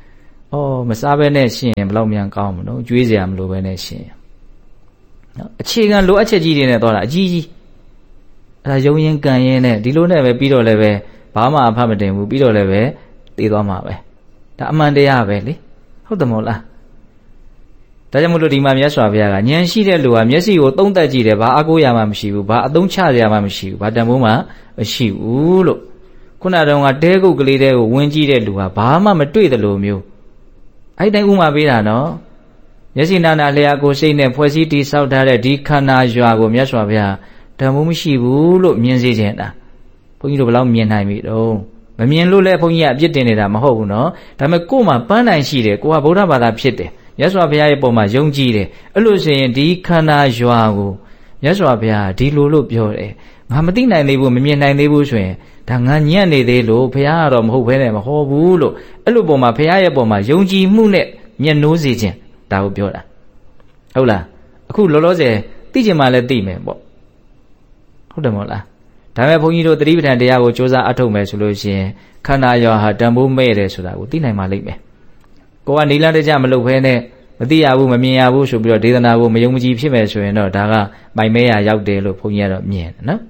မစားဘဲနဲ့ရှင်ဘယ်လောက်မြန်ကောင်းမလို့ကျွေးစရာမလိုပဲနဲ့ရှင်နော်အခြေခံလိုအပ်ချက်ကြီးတွေနဲ့သွားတာအကြီးကြီးအဲ့ဒါယုံရင်ကံရင်နဲ့ဒီလိုနဲ့ပဲပြီးတော့လည်းပဲဘာမှအဖတ်မတင်ဘူးပြီးတော့လည်းပဲတည်သွားမှာပဲဒါအမှန်တရားပဲလေဟုတ်တယ်မဟုတ်လားဒါကြောင့်မို့လို့ဒီမှာမြတ်စွာဘုရားကဉာဏ်ရှိတဲ့လူဟာမျက်စိကိုသုံးသပ်ကြည့်တယ်ဘာအကိုးရမှမရှိဘူးဘာအသုံးချရမှမရှိဘူးဘာတန်ဖိုးမှမရှိဘူးလို့ခုနတုန်းကတဲကုတ်ကလေးတဲကိုဝင်ကြည့်တဲ့လူဟာဘာမှမတွေ့တယ်လို့မျိုးအဲ့တိုင်းဥမာပေးတာနော်မျက်စိနာနာလျှာကိုစိတ်နဲ့ဖွဲ့စည်းတည်ဆောက်ထားတဲ့ဒီခန္ဓာရွာကိုမြတ်စွာဘုရားတန်ဖိုးမရှိဘူးလို့မြင်စေခြင်းတာဘုန်းကြီးတို့ဘယ်လောက်မြင်နိုင်ပြီတော့မမြင်လို့လည်းဘုန်းကြီးကအပြစ်တင်နေတာမဟုတ်ဘူးနော်ဒါပေမဲ့ကိုယ်မှာပန်းတိုင်ရှိတယ်ကိုကဗုဒ္ဓဘာသာဖြစ်တယ်မြတ်စွာဘုရားရဲ့ပုံမှာယုံကြည်တယ်အဲ့လိုဆိုရင်ဒီခန္ဓာရွာကိုမြတ်စွာဘုရားဒီလိုလို့ပြောတယ်ငါမသိနိုင်သေးဘူးမမြင်နိုင်သေးဘူးဆိုရင်ဒါငါညံ့နေသေးလို့ဘုရားကတော့မဟုတ်ဘဲနဲ့မဟောဘူးလို့အဲ့လိုပုံမှာဘုရားရဲ့ပုံမှာယုံကြည်မှုနဲ့မျက်နှိုးစေခြင်းဒါကိုပြောတာဟုတ်လားအခုလောလောဆယ်သိချင်မှလည်းသိမယ်ပေါ့ဟုတ်တယ်မဟုတ်လားဒါပေမဲ့ဘုန်းကြီးတို့သတိပဋ္ဌာန်တရားကိုစ조사အထုတ်မယ်ဆိုလို့ရှိရင်ခန္ဓာရွာဟာတန်ဖိုးမဲ့တယ်ဆိုတာကိုသိနိုင်မှလိမ့်မယ်ကိုကနီလန်းတကြမလုပ်ဘဲနဲ့မသိရဘူးမမြင်ရဘူးဆိုပြီးတော့ဒေသနာကိုမယုံမကြည်ဖြစ်မယ်ဆိုရင်တော့ဒါကပိုင်မဲရရောက်တယ်လို့ဘုန်းကြီးကတော့မြင်တယ်နော်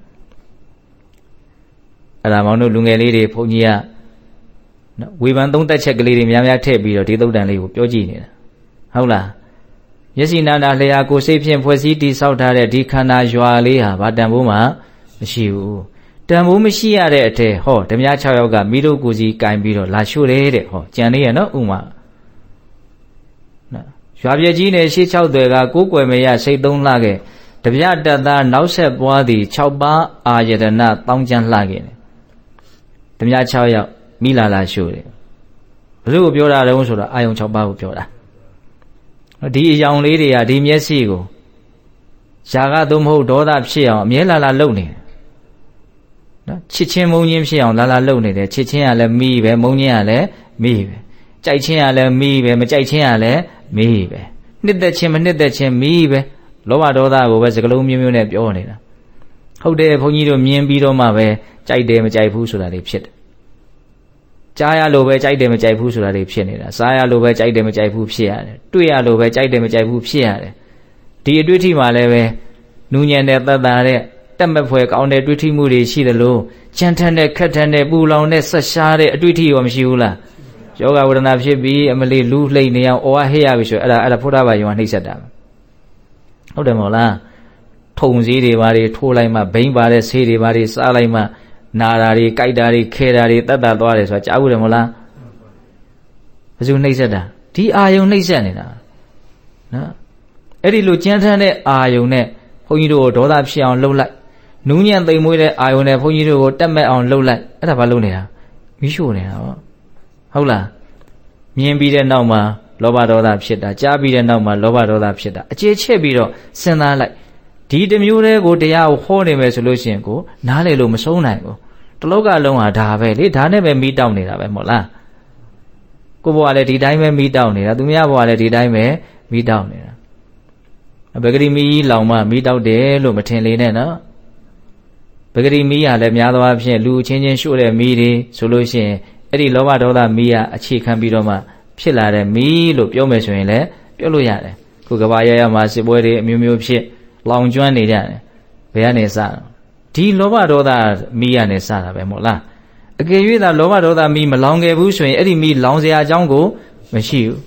အဲ့ဒါမောင်တို့လူငယ်လေးတွေဘုန်းကြီးကနော်ဝေဖန်သုံးသက်ချက်ကလေးတွေများများထည့်ပြီးတော့ဒီသုတ်တန်လေးကိုပြောကြည့်နေတာဟုတ်လားမျက်စိနာနာလျှာကိုစိတ်ဖြင့်ဖွဲ့စည်းတည်ဆောက်ထားတဲ့ဒီခန္ဓာရွာလေးဟာဘာတန်ဖိုးမှမရှိဘူးတန်ဖိုးမရှိရတဲ့အထက်ဟောဓမြ6ယောက်ကမိတို့ကိုစီကင်ပြီးတော့လာရှို့တယ်တဲ့ဟောကြံနေရနော်ဥမာနော်ရွာပြည့်ကြီးနဲ့ရှေး6သွဲကကိုးကွယ်မရစိတ်သုံးလှခဲ့ဓမြတက်သားနောက်ဆက်ပွားသည်6ပါးအာယတနာတောင်းကျမ်းလှခဲ့တယ်ဓမြ6ယောက်မိလာရှို့တယ်ဘယ်လိုကိုပြောတာတုံးဆိုတော့အာယုံ6ပါးကိုပြောတာဒီအယောင်လေးတွေကဒီမျက်စိကိုຢာကသို့မဟုတ်ဒေါသဖြစ်အောင်အမြဲလာလုံနေတယ်နော်ချစ်ချင်းမုန်းချင်းဖြစ်အောင်လာလုံနေတယ်ချစ်ချင်းကလည်းမိပဲမုန်းချင်းကလည်းမိပဲကြိုက်ချင်းကလည်းမိပဲမကြိုက်ချင်းကလည်းမိပဲနှစ်သက်ချင်းမနှစ်သက်ချင်းမိပဲလောဘဒေါသကိုပဲစကလုံးမျိုးမျိုးနဲ့ပြောနေတာဟုတ်တယ်ဘုန်းကြီးတို့မြင်ပြီးတော့မှပဲကြိုက်တယ်မကြိုက်ဘူးဆိုတာတွေဖြစ်တယ်ကြားရလို့ပဲကြိုက်တယ်မကြိုက်ဘူးဆိုတာတွေဖြစ်နေတာစားရလို့ပဲကြိုက်တယ်မကြိုက်ဘူးဖြစ်ရတယ်တွေ့ရလို့ပဲကြိုက်တယ်မကြိုက်ဘူးဖြစ်ရတယ်ဒီအတွေ့အထိမှလည်းပဲနူးညံ့တဲ့သက်သာတဲ့တက်မဲ့ဖွယ်ကောင်းတဲ့တွေ့ထိမှုတွေရှိတယ်လို့ကြမ်းထမ်းတဲ့ခက်ထမ်းတဲ့ပူလောင်တဲ့ဆက်ရှားတဲ့အတွေ့အထိရောမရှိဘူးလားယောဂဝေဒနာဖြစ်ပြီးအမလေးလူလှိမ့်နေအောင်ဩဝဟေ့ရပြီဆိုအဲ့ဒါဖုဒ္ဓဘာယုံကနှိမ့်ဆက်တာဟုတ်တယ်မဟုတ်လားထုံစည်းတွေဘာတွေထိုးလိုက်မှဘိန်းပါတဲ့ဆေးတွေဘာတွေစားလိုက်မှနာတာတွေကြိုက်တာတွေခဲတာတွေတတ်တာသွားတယ်ဆိုတာကြားဘူးတယ်မဟုတ်လားဘယ်သူနှိမ့်ဆက်တာဒီအာယုံနှိမ့်ဆက်နေတာနော်အဲ့ဒီလိုကြမ်းထမ်းတဲ့အာယုံနဲ့ဘုန်းကြီးတို့ကိုဒေါသဖြစ်အောင်လှုပ်လိုက်နူးညံ့သိမ်မွေးတဲ့အာယုံနဲ့ဘုန်းကြီးတို့ကိုတက်မဲ့အောင်လှုပ်လိုက်အဲ့ဒါဘာလုပ်နေတာမီးရှို့နေတာပေါ့ဟုတ်လားမြင်ပြီးတဲ့နောက်မှာလောဘဒေါသဖြစ်တာကြားပြီးတဲ့နောက်မှာလောဘဒေါသဖြစ်တာအခြေချက်ပြီးတော့စဉ်းစားလိုက်ဒီတစ်မျိုးတည်းကိုတရားကိုဟောနေမယ်ဆိုလို့ရှိရင်ကိုနားလေလို့မဆုံးနိုင်ဘူးတလောကလုံးဟာဒါပဲလေဒါနဲ့ပဲမီးတောက်နေတာပဲမဟုတ်လားကိုဘွားလည်းဒီတိုင်းပဲမီးတောက်နေတာသူများဘွားလည်းဒီတိုင်းပဲမီးတောက်နေတာဘဂရီမီးလောင်မှမီးတောက်တယ်လို့မထင်လေနဲ့နော်ဘဂရီမီးဟာလည်းများသောအားဖြင့်လူချင်းချင်းရှို့တဲ့မီးတွေဆိုလို့ရှိရင်အဲ့ဒီလောဘဒေါသမီးကအခြေခံပြီးတော့မှဖြစ်လာတဲ့မီးလို့ပြောမယ်ဆိုရင်လည်းပြောလို့ရတယ်ခုကဘာရရမှာစစ်ပွဲတွေအမျိုးမျိုးဖြစ်လောင်ကျွမ်းနေကြတယ်ဘယ်ကနေစဒီလောဘဒေါသမီးကနေစတာပဲမဟုတ်လားအကယ်၍သာလောဘဒေါသမီးမလောင်ခဲ့ဘူးဆိုရင်အဲ့ဒီမီးလောင်စရာအကြောင်းကိုမရှိဘူး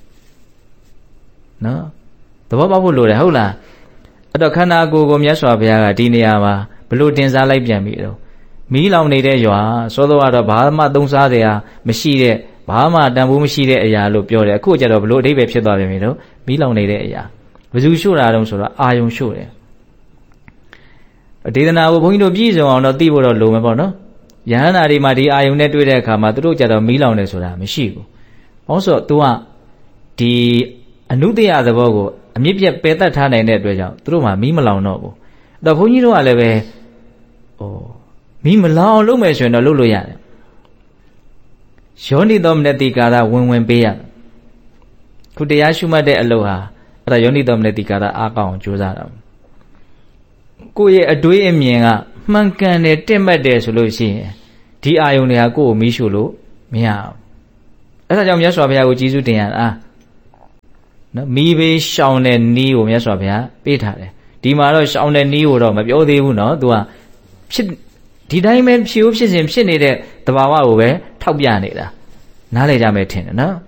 နော်သဘောပေါက်ဖို့လိုတယ်ဟုတ်လားအဲ့တော့ခန္ဓာကိုယ်ကိုမြတ်စွာဘုရားကဒီနေရာမှာဘလို့တင်စားလိုက်ပြန်ပြီတော့မီးလောင်နေတဲ့ရွာစောစောကတော့ဘာမှသုံးစားစရာမရှိတဲ့ဘာမှတန်ဖိုးမရှိတဲ့အရာလို့ပြောတယ်အခုကျတော့ဘလို့အဓိပ္ပာယ်ဖြစ်သွားပြန်ပြီတော့မီးလောင်နေတဲ့အရာဘယ်သူရှို့တာတုံးဆိုတော့အာယုံရှို့တယ်ဒေသနာကိုဘုန်းကြီးတို့ပြည့်စုံအောင်တော့သိဖို့တော့လိုမယ်ပေါ့နော်ယဟန္တာတွေမှာဒီအာယုံနဲ့တွေ့တဲ့အခါမှာသူတို့ကြတော့မီးလောင်တယ်ဆိုတာမရှိဘူးဘာလို့ဆိုတော့ तू ကဒီအနုတ္တယသဘောကိုအမြင့်ပြတ်ပယ်တတ်ထားနိုင်တဲ့အတွက်ကြောင့်သူတို့မှမီးမလောင်တော့ဘူးအဲ့တော့ဘုန်းကြီးတို့ကလည်းပဲမီးမလောင်လုပ်မယ်ဆိုရင်တော့လုပ်လို့ရတယ်ယောနိသောမနတိကာရဝင်ပေးရခုတရားရှုမှတ်တဲ့အလုပ်ဟာအဲ့ဒါယောနိသောမနတိကာရအားကောင်းအောင်ကြိုးစားတာကိုယ့်ရဲ့အတွေးအမြင်ကမှန်ကန်တယ်တင့်မှတ်တယ်ဆိုလို့ရှိရင်ဒီအာယုန်တွေဟာကိုယ့်ကိုမီးရှို့လို့မရဘူးအဲ့ဒါကြောင့်မြတ်စွာဘုရားကိုကျေးဇူးတင်ရတာနော်မိဘေးရှောင်တဲ့နီးကိုမြတ်စွာဘုရားပေးထားတယ်ဒီမှာတော့ရှောင်တဲ့နီးကိုတော့မပြောသေးဘူးနော်သူကဖြစ်ဒီတိုင်းပဲဖြစ်စဉ်ဖြစ်နေတဲ့သဘာဝကိုပဲထောက်ပြနေတာနားလည်ကြမယ်ထင်တယ်နော်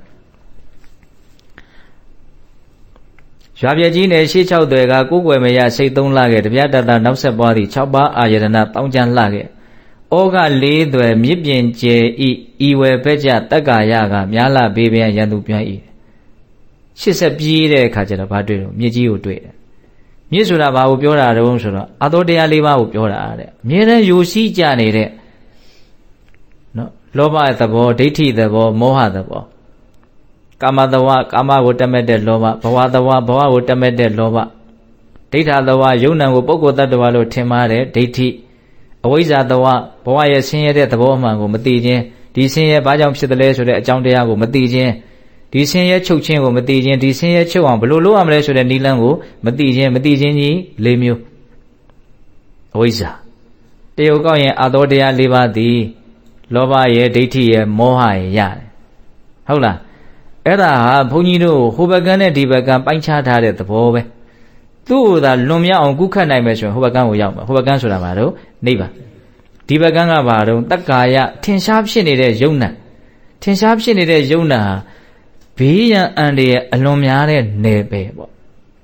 ရွာပြကြီးနယ်ရှေး6သွယ်ကကိုးကွယ်မရစိတ်3လခဲ့တပြားတတနောက်ဆက်ပွားသည့်6ပါးအာယတနာတောင်းကျမ်းလှခဲ့ဩဃ4သွယ်မြစ်ပြင်ကျယ်ဤဝယ်ဘက်ကြတက္ကာယကမြားလာဘေးပြန်ရန်သူပြန်ဤ80ပြေးတဲ့အခါကျတော့ဘာတွေ့တော့မြစ်ကြီးကိုတွေ့တယ်မြစ်ဆိုတာဘာကိုပြောတာတုံးဆိုတော့အသောတရား၄ပါးကိုပြောတာတဲ့အမြဲတမ်းယိုစီးကြနေတဲ့နော်လောဘသဘောဒိဋ္ဌိသဘောမောဟသဘောကာမသဝကာမကိုတက်မဲ့တဲ့လောဘဘဝသဝဘဝကိုတက်မဲ့တဲ့လောဘဒိဋ္ဌသဝယုံနံကိုပုဂ္ဂိုလ်တ attva လို့ထင်မှားတဲ့ဒိဋ္ဌိအဝိဇ္ဇာသဝဘဝရဲ့ဆင်းရဲတဲ့သဘောအမှန်ကိုမသိခြင်းဒီဆင်းရဲဘာကြောင့်ဖြစ်တယ်လဲဆိုတဲ့အကြောင်းတရားကိုမသိခြင်းဒီဆင်းရဲချုပ်ခြင်းကိုမသိခြင်းဒီဆင်းရဲချုပ်အောင်ဘယ်လိုလုပ်ရမလဲဆိုတဲ့နိလန်းကိုမသိခြင်းကြီး၄မျိုးအဝိဇ္ဇာတရုပ်ကောက်ရင်အသောတရား၄ပါးသည်လောဘရဲ့ဒိဋ္ဌိရဲ့မောဟရဲ့ရတယ်ဟုတ်လားအဲ့ဒါဟာဘုန်းကြီးတို့ဟိုဘက်ကန်းနဲ့ဒီဘက်ကန်းပိုင်းခြားထားတဲ့သဘောပဲသူ့ကိုသာလွန်မြောက်အောင်ကုခတ်နိုင်မယ်ဆိုရင်ဟိုဘက်ကန်းကိုရောက်မှာဟိုဘက်ကန်းဆိုတာဘာလို့နိဗ္ဗာန်ဒီဘက်ကန်းကဘာလို့တက္ကာယထင်ရှားဖြစ်နေတဲ့ယုံနံထင်ရှားဖြစ်နေတဲ့ယုံနံဟာဘေးရန်အန္တရာယ်အလွန်များတဲ့နယ်ပယ်ပေါ့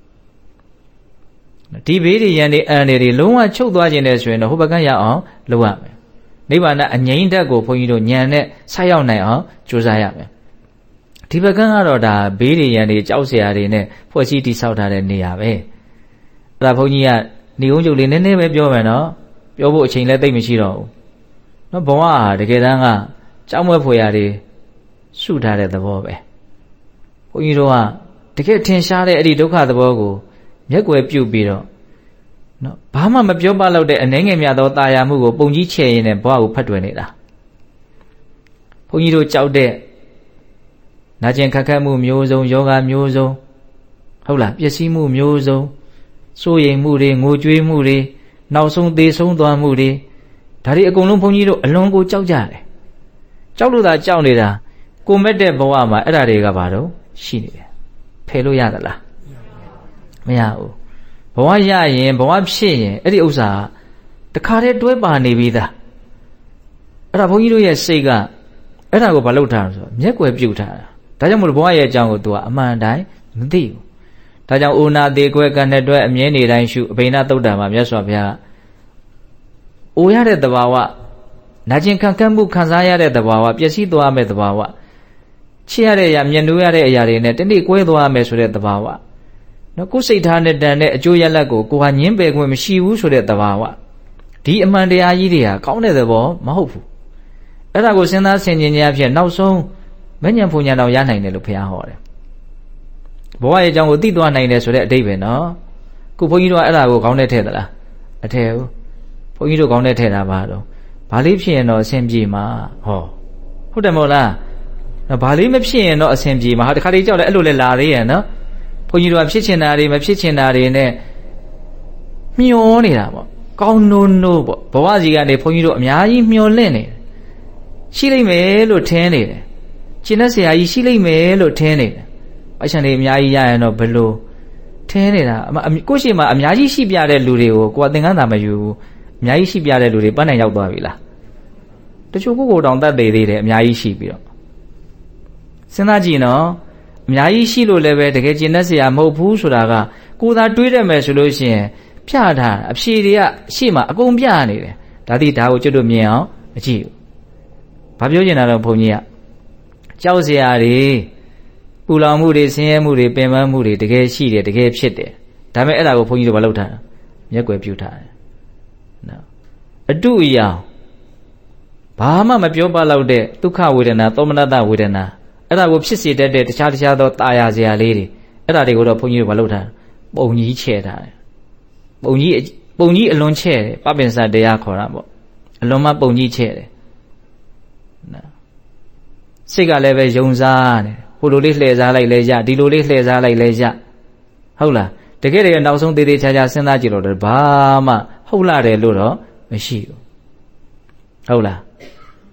ဒီဘေးတွေရန်တွေအန္တရာယ်တွေလုံးဝချုပ်သွားခြင်းနဲ့ဆိုရင်တော့ဟိုဘက်ကန်းရအောင်လုပ်ရမယ်နိဗ္ဗာန်အငြိမ့်ဓာတ်ကိုဘုန်းကြီးတို့ဉာဏ်နဲ့ဆက်ရောက်နိုင်အောင်ကြိုးစားရမယ်ဒီဘက်ကန်းကတော့ဒါဘေးတွေရန်တွေကြောက်เสียတွေနဲ့ဖွဲ့စည်းတည်ဆောက်ထားတဲ့နေရာပဲအဲ့ဒါဘုန်းကြီးကနေုံကျုပ်လေးနည်းနည်းပဲပြောမယ်နော်ပြောဖို့အချိန်လည်းသိပ်မရှိတော့ဘူးနော်ဘဝဟာတကယ်တမ်းကကြောက်မွဲ့ဖွယ်ရာတွေစုထားတဲ့သဘောပဲဘုန်းကြီးတို့ကတကယ်ထင်ရှားတဲ့အဲ့ဒီဒုက္ခသဘောကိုမျက်ကွယ်ပြုတ်ပြီးတော့နော်ဘာမှမပြောပလောက်တဲ့အနှဲငယ်မြတ်သောတာယာမှုကိုပုံကြီးချဲ့ရင်းနဲ့ဘဝကိုဖတ်တွယ်နေတာဘုန်းကြီးတို့ကြောက်တဲ့နာကျင်ခက်ခဲမှုမျိုးစုံယောဂမျိုးစုံဟုတ်လားပျက်စီးမှုမျိုးစုံစိုးရိမ်မှုတွေငိုကြွေးမှုတွေနောက်ဆုံးသေဆုံးသွားမှုတွေဒါတွေအကုန်လုံးဘုန်းကြီးတို့အလွန်ကိုကြောက်ကြတယ်ကြောက်လို့သာကြောက်နေတာကိုမဲ့တဲ့ဘဝမှာအဲ့ဒါတွေကဘာတော့ရှိနေတယ်ဖယ်လို့ရသလားမရဘူးဘဝရရင်ဘဝဖြစ်ရင်အဲ့ဒီဥစ္စာတခါတည်းတွဲပါနေပြီသားအဲ့ဒါဘုန်းကြီးတို့ရဲ့စိတ်ကအဲ့ဒါကိုဘာလုပ်ထားလဲဆိုတော့မျက်ကွယ်ပြုတ်ထားတာဒါကြောင့်မို့လို့ဘဝရဲ့အကြောင်းကို तू ကအမှန်တိုင်းမသိဘူးဒါကြောင့်အိုနာသေးခွဲကနဲ့တွဲအမြဲနေတိုင်းရှုအဘိနာသုတ်တံမှာမြတ်စွာဘုရားအိုရတဲ့သဘာဝနာကျင်ခံကန့်မှုခံစားရတဲ့သဘာဝပျက်စီးသွားမဲ့သဘာဝချစ်ရတဲ့အရာမြတ်နိုးရတဲ့အရာတွေနဲ့တနေ့ကွဲသွားမယ်ဆိုတဲ့သဘာဝနော်ကိုယ်စိတ်ထားနဲ့တန်တဲ့အကျိုးရလဒ်ကိုကိုဟာညင်းပယ်ခွင့်မရှိဘူးဆိုတဲ့သဘာဝဒီအမှန်တရားကြီးတွေဟာကောင်းတဲ့သဘောမဟုတ်ဘူးအဲ့ဒါကိုစဉ်းစားဆင်ခြင်ခြင်းအဖြစ်နောက်ဆုံးမဉ္ဇဉ်ဖူညာတော်ရနိုင်တယ်လို့ဘုရားဟောတယ်ဘဝရဲ့အကြောင်းကိုသိသွားနိုင်တယ်ဆိုတဲ့အဓိပ္ပာယ်နော်ခုဘုန်းကြီးတို့ကအဲ့ဒါကိုခေါင်းထဲထည့်သလားမထည့်ဘူးဘုန်းကြီးတို့ခေါင်းထဲထည့်တာပါတော့ဘာလေးဖြစ်ရင်တော့အဆင်ပြေမှာဟောဟုတ်တယ်မဟုတ်လားဘာလေးမဖြစ်ရင်တော့အဆင်ပြေမှာဟာတခါတည်းကြောက်လဲအဲ့လိုလဲလာသေးရဲ့နော်ဘုန်းကြီးတို့ကဖြစ်ချင်တာတွေမဖြစ်ချင်တာတွေနဲ့မျောနေတာပေါ့ကောင်းနိုးပေါ့ဘဝစီကနေဘုန်းကြီးတို့အများကြီးမျောလင့်နေတယ်ရှိလိမ့်မယ်လို့ထင်နေတယ်ကျင့်တဲ့ဆရာကြီးရှိလိမ့်မယ်လို့ထင်နေတယ်ပိုက်ဆံတွေအများကြီးရရင်တော့ဘယ်လိုထင်နေတာကိုယ့်ရှိမှအများကြီးရှိပြတဲ့လူတွေကိုကိုယ်ကသင်္ကန်းသာမယူဘူးအများကြီးရှိပြတဲ့လူတွေပန်းနိုင်ရောက်သွားပြီလားတချို့ကိုယ်တောင်တတ်သေးတယ်အများကြီးရှိပြီးတော့စဉ်းစားကြည့်နော်အများကြီးရှိလို့လည်းပဲတကယ်ကျင့်တဲ့ဆရာမဟုတ်ဘူးဆိုတာကကိုယ်သာတွေးရမယ်ဆိုလို့ရှိရင်ဖြတ်ထားအဖြေတွေကရှေ့မှာအကုန်ပြနေတယ်ဒါသည်ဒါကိုကျွတ်တို့မြင်အောင်မကြည့်ဘူးဘာပြောချင်တာတော့ဘုန်းကြီးကကြောက်စရာတွေပူလောင်မှုတွေဆင်းရဲမှုတွေပင်ပန်းမှုတွေတကယ်ရှိတယ်တကယ်ဖြစ်တယ်ဒါပေမဲ့အဲ့ဒါကိုဘုန်းကြီးတို့မလုပ်ထားတာမျက်ကွယ်ပြုထားတယ်နော်အတုအယောင်ဘာမှမပြောပါတော့တဲ့ဒုက္ခဝေဒနာသောမနတဝေဒနာအဲ့ဒါကိုဖြစ်စေတတ်တဲ့တခြားသောတာယာစရာလေးတွေအဲ့ဒါတွေကိုတော့ဘုန်းကြီးတို့မလုပ်ထားပုံကြီးချဲ့ထားတယ်ပုံကြီးအလွန်ချဲ့တယ်ပပင်စတရားခေါ်တာပေါ့အလွန်မှပုံကြီးချဲ့တယ်နော်စိတ်ကလည်းပဲယုံစားတယ်ဟိုလိုလေးလှည့်စားလိုက်လဲရဒီလိုလေးလှည့်စားလိုက်လဲရဟုတ်လားတကယ်တကယ်နောက်ဆုံးသေးသေးချာချာစဉ်းစားကြည့်လို့တော့ဘာမှဟုတ်လာတယ်လို့တော့မရှိဘူးဟုတ်လား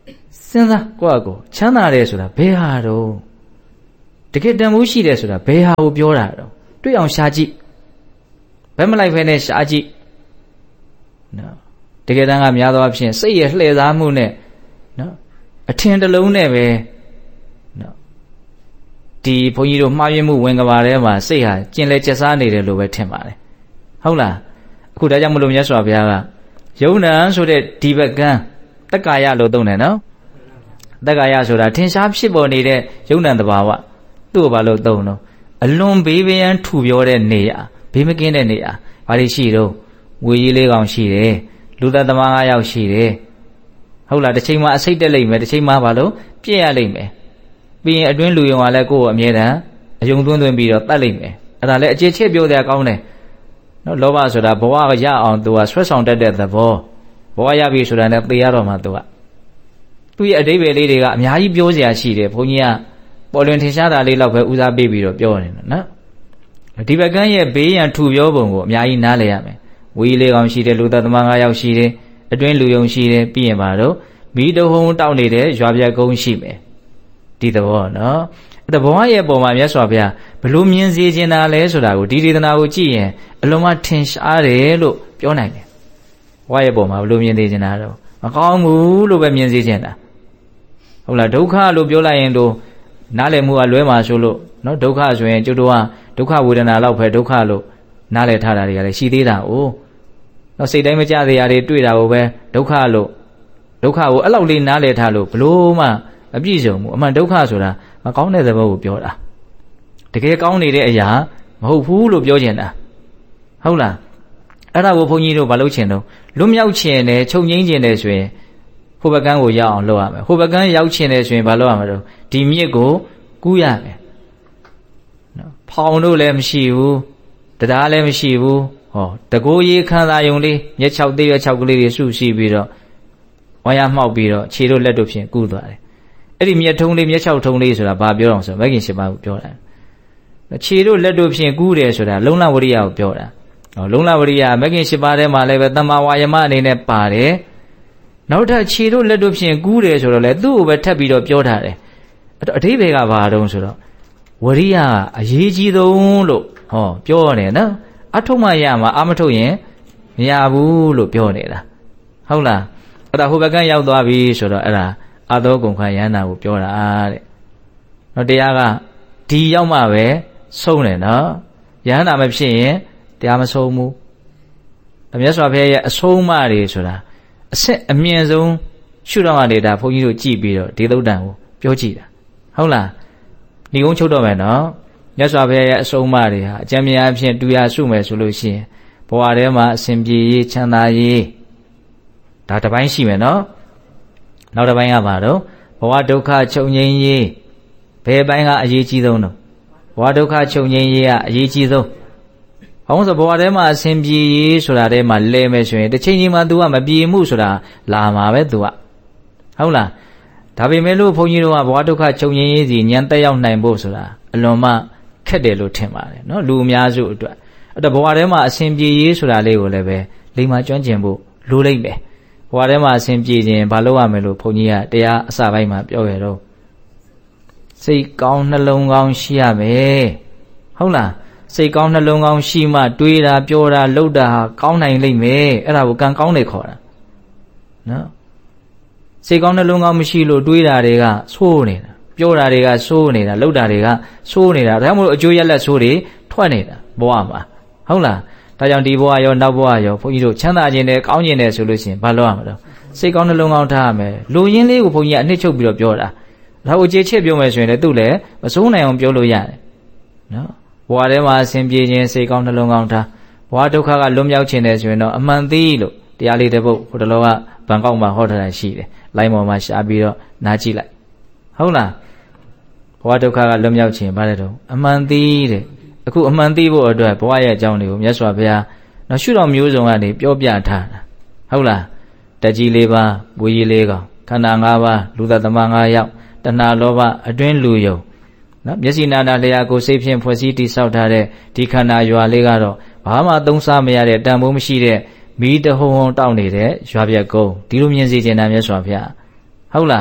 စဉ်းစားကိုယ့်အကိုချမ်းသာတယ်ဆိုတာဘယ်ဟာတော့တကယ်တန်ဖိုးရှိတယ်ဆိုတာဘယ်ဟာကိုပြောတာတော့တွေ့အောင်ရှာကြည့်ဘယ်မလိုက်ဖဲနဲ့ရှာကြည့်နော်တကယ်တမ်းကများသောအားဖြင့်စိတ်ရဲ့လှည့်စားမှုနဲ့နော်အထင်တစ်လုံးနဲ့ပဲနော်ဒီဘုန်းကြီးတို့မှားယွင်းမှုဝင်ကဘာထဲမှာစိတ်ဟာကျင်လဲကျက်စားနေတယ်လို့ပဲထင်ပါတယ်ဟုတ်လားအခုဒါကြောင့်မလို့မြတ်စွာဘုရားကယုံနာဆိုတဲ့ဒီဘကံတက္ကာယလို့သုံးတယ်နော်တက္ကာယဆိုတာထင်ရှားဖြစ်ပေါ်နေတဲ့ယုံနာတဘာဝသူ့ကိုဘာလို့သုံးတော့အလွန်ဘေးပရန်ထူပြောတဲ့နေရာဘေးမကင်းတဲ့နေရာဘာတွေရှိတော့ဝေကြီးလေးကောင်ရှိတယ်လူသက်သမား9ယောက်ရှိတယ်ဟုတ်လားတစ်ချိန်မှာအစိတ်တက်လိမ့်မယ်တစ်ချိန်မှာဘာလို့ပြည့်ရလိမ့်မယ်ပြီးရင်အတွင်းလူယုံကလည်းကိုယ့်ကိုအမြဲတမ်းအယုံသွင်းပြီးတော့တတ်လိမ့်မယ်အဲ့ဒါလည်းအခြေချပြောတဲ့အကောင်းတယ်နော်လောဘဆိုတာဘဝရအောင်သူကဆွဲဆောင်တတ်တဲ့သဘောဘဝရပြီဆိုတာနဲ့သိရတော့မှသူ့ရဲ့အဓိပ္ပာယ်လေးတွေကအများကြီးပြောစရာရှိတယ်ဘုန်းကြီးကပေါ်လွင်ထင်ရှားတာလေးလောက်ပဲဦးစားပေးပြီးတော့ပြောနေတယ်နော်ဒီဘက်ကန်းရဲ့ဘေးရန်ထူပြောပုံကိုအများကြီးနားလည်ရမယ်ဝီလေးကောင်ရှိတယ်လူသက်သမား9ယောက်ရှိတယ်အတွင်းလူယုံရှိတယ်ပြီးရင်ပါတော့မိတဟုံတောက်နေတဲ့ရွာပြက်ကုန်းရှိမယ်ဒီသဘောနော်အဲ့ဒါဘဝရဲ့ပုံမှာမြတ်စွာဘုရားဘလို့မြင်စေချင်တာလဲဆိုတာကိုဒီဒေသနာကိုကြည့်ရင်အလုံးမထင်ရှားတယ်လို့ပြောနိုင်တယ်ဘဝရဲ့ပုံမှာဘလို့မြင်စေချင်တာတော့မကောင်းဘူးလို့ပဲမြင်စေချင်တာဟုတ်လားဒုက္ခလို့ပြောလိုက်ရင်တော့နားလည်မှုကလွဲမှာဆိုလို့နော်ဒုက္ခဆိုရင်ကျွတ်တော့ဒုက္ခဝေဒနာလောက်ပဲဒုက္ခလို့နားလည်ထားတာတွေကလည်းရှိသေးတာ哦နော်စိတ်တိုင်းမကြသေးရတွေတွေ့တာကိုပဲဒုက္ခလို့ဒုက္ခကိုအဲ့လောက်လေးနားလည်ထားလို့ဘလို့မှအပြည့်စုံဘူးအမှန်ဒုက္ခဆိုတာမကောင်းတဲ့သဘောကိုပြောတာတကယ်ကောင်းနေတဲ့အရာမဟုတ်ဘူးလို့ပြောချင်တာဟုတ်လားအဲ့ဒါကိုဘုန်းကြီးတို့မလုပ်ချင်တော့လွတ်မြောက်ချင်တယ်ချုပ်ငိမ့်ချင်တယ်ဆိုရင်ဟိုဘကန်းကိုရောက်အောင်လုပ်ရမယ်ဟိုဘကန်းရောက်ချင်တယ်ဆိုရင်ဘာလုပ်ရမလဲဒီမြစ်ကိုကူးရမယ်နော်ဖောင်တို့လည်းမရှိဘူးတရားလည်းမရှိဘူးဟောတကိုးရေးခန်းသာယုံလေးမျက်6သေးရွက်6ကလေးတွေစုရှိပြီးတော့ဝါရမှောက်ပြီးတော့ခြေတို့လက်တို့ဖြင့်ကူးသွားတယ်အဲ့ဒီမျက်ထုံးလေးမျက်6ထုံးလေးဆိုတာဘာပြောအောင်ဆိုမဂ္ဂင်7ပါးကိုပြောတာခြေတို့လက်တို့ဖြင့်ကူးတယ်ဆိုတာလုံလဝရိယကိုပြောတာဟောလုံလဝရိယမဂ္ဂင်7ပါးထဲမှာလည်းပဲတမ္မာဝါယမအနေနဲ့ပါတယ်နောက်ထပ်ခြေတို့လက်တို့ဖြင့်ကူးတယ်ဆိုတော့လေသူ့ကိုပဲထပ်ပြီးတော့ပြောထားတယ်အဓိပ္ပာယ်ကဘာတုံးဆိုတော့ဝရိယအရေးကြီးဆုံးလို့ဟောပြောနေနော်အထုတ်မှရမှာအမထုတ်ရင်မရဘူးလို့ပြောနေတာဟုတ်လားအဲ့ဒါဟိုဘက်ကရောက်သွားပြီဆိုတော့အဲ့ဒါအသောကုန်ခယန္တာကိုပြောတာတဲ့နော်တရားကဒီရောက်မှပဲဆုံးတယ်နော်ယန္တာမဖြစ်ရင်တရားမဆုံးဘူးမြတ်စွာဘုရားရဲ့အဆုံးအမတွေဆိုတာအစစ်အမြင့်ဆုံးရှုတော့မှနေတာဘုန်းကြီးတို့ကြည့်ပြီးတော့ဒီသုတ်တန်ကိုပြောကြည့်တာဟုတ်လားဒီကုန်းချုပ်တော့မယ်နော်မြတ်စွာဘုရားရဲ့အဆုံးအမတွေဟာအကျဉ်းများအဖြစ်တူရစုမယ်ဆိုလို့ရှိရင်ဘဝထဲမှာအစဉ်ပြေရေးချမ်းသာရေးဒါတစ်ပိုင်းရှိမယ်နော်နောက်တစ်ပိုင်းကဘာတော့ဘဝဒုက္ခချုပ်ငြိမ်းရေးဘယ်ပိုင်းကအရေးကြီးဆုံးတော့ဘဝဒုက္ခချုပ်ငြိမ်းရေးကအရေးကြီးဆုံးဘာလို့ဆိုဘဝထဲမှာအစဉ်ပြေရေးဆိုတာထဲမှာလဲမယ်ဆိုရင်တစ်ချိန်ချိန်မှာ तू ကမပြေမှုဆိုတာလာမှာပဲ तू ကဟုတ်လားဒါပေမဲ့လို့ဘုန်းကြီးတို့ကဘဝဒုက္ခချုပ်ငြိမ်းရေးစီဉာဏ်တက်ရောက်နိုင်ဖို့ဆိုတာအလွန်မှခက်တယ်လို့ထင်ပါတယ်နော်လူအများစုအတွက်အဲ့တော့ဘဝထဲမှာအစဉ်ပြေရေးဆိုတာလေးကိုလည်းပဲလိမ္မာကျွမ်းကျင်ဖို့လိုလိမ့်မယ်ဘဝထဲမှာအစဉ်ပြေခြင်းဘာလို့ရမယ်လို့ဘုန်းကြီးကတရားအစပိုင်းမှာပြောခဲ့တော့စိတ်ကောင်းနှလုံးကောင်းရှိရမယ်ဟုတ်လားစိတ်ကောင်းနှလုံးကောင်းရှိမှတွေးတာပြောတာလှုပ်တာဟာကောင်းနိုင်လိမ့်မယ်အဲ့ဒါကိုကံကောင်းတယ်ခေါ်တာနော်စိတ်ကောင်းနှလုံးကောင်းမရှိလို့တွေးတာတွေကဆိုးနေတာပြောတာတွေကဆိုးနေတာလှုပ်တာတွေကဆိုးနေတာဒါကြောင့်မို့လို့အကျိုးရလက်ဆိုးတွေထွက်နေတာဘဝမှာဟုတ်လားဒါကြောင့်ဒီဘဝရောနောက်ဘဝရောဘုန်းကြီးတို့ချမ်းသာခြင်းနဲ့ကောင်းခြင်းနဲ့ဆိုလို့ရှိရင်ဘာလုပ်ရမလဲစိတ်ကောင်းနှလုံးကောင်းထားရမယ်လူရင်းလေးကိုဘုန်းကြီးကအနှစ်ချုပ်ပြီးတော့ပြောတာဒါကိုကြေချက်ပြောမယ်ဆိုရင်လည်းသူ့လည်းမစိုးနိုင်အောင်ပြောလို့ရတယ်နော်ဘဝထဲမှာအစဉ်ပြေခြင်းစိတ်ကောင်းနှလုံးကောင်းထားဘဝဒုက္ခကလွတ်မြောက်ခြင်းနဲ့ဆိုရင်တော့အမှန်သိလို့တရားလေးတစ်ပုဒ်ဟိုတလောကဘန်ကောက်မှာဟောထားတာရှိတယ်လိုင်းပေါ်မှာရှားပြီးတော့နားကြည့်လိုက်ဟုတ်လားဘဝဒုက္ခကလွတ်မြောက်ခြင်းဗါတဲ့တော့အမှန်သိတဲ့အခုအမှန်သိဖို့အတွက်ဘဝရဲ့အကြောင်းတွေကိုမြတ်စွာဘုရားနော်ရှုတော်မျိုးစုံကနေပြောပြထားတာဟုတ်လားတက်ကြီး၄ပါးဝေကြီး၄ကောင်ခန္ဓာ၅ပါးလူသက်သမား၅ယောက်တဏှာလောဘအတွင်းလူယုံနော်မျက်စိနာနာလျာကိုယ်စိတ်ဖြင့်ဖွဲ့စည်းတိဆောက်ထားတဲ့ဒီခန္ဓာရွာလေးကတော့ဘာမှသုံးစားမရတဲ့တန်ဖိုးမရှိတဲ့မီးတဟုံဟုံတောက်နေတဲ့ရွာပြက်ကုန်းဒီလိုမြင်စေချင်တာမြတ်စွာဘုရားဟုတ်လား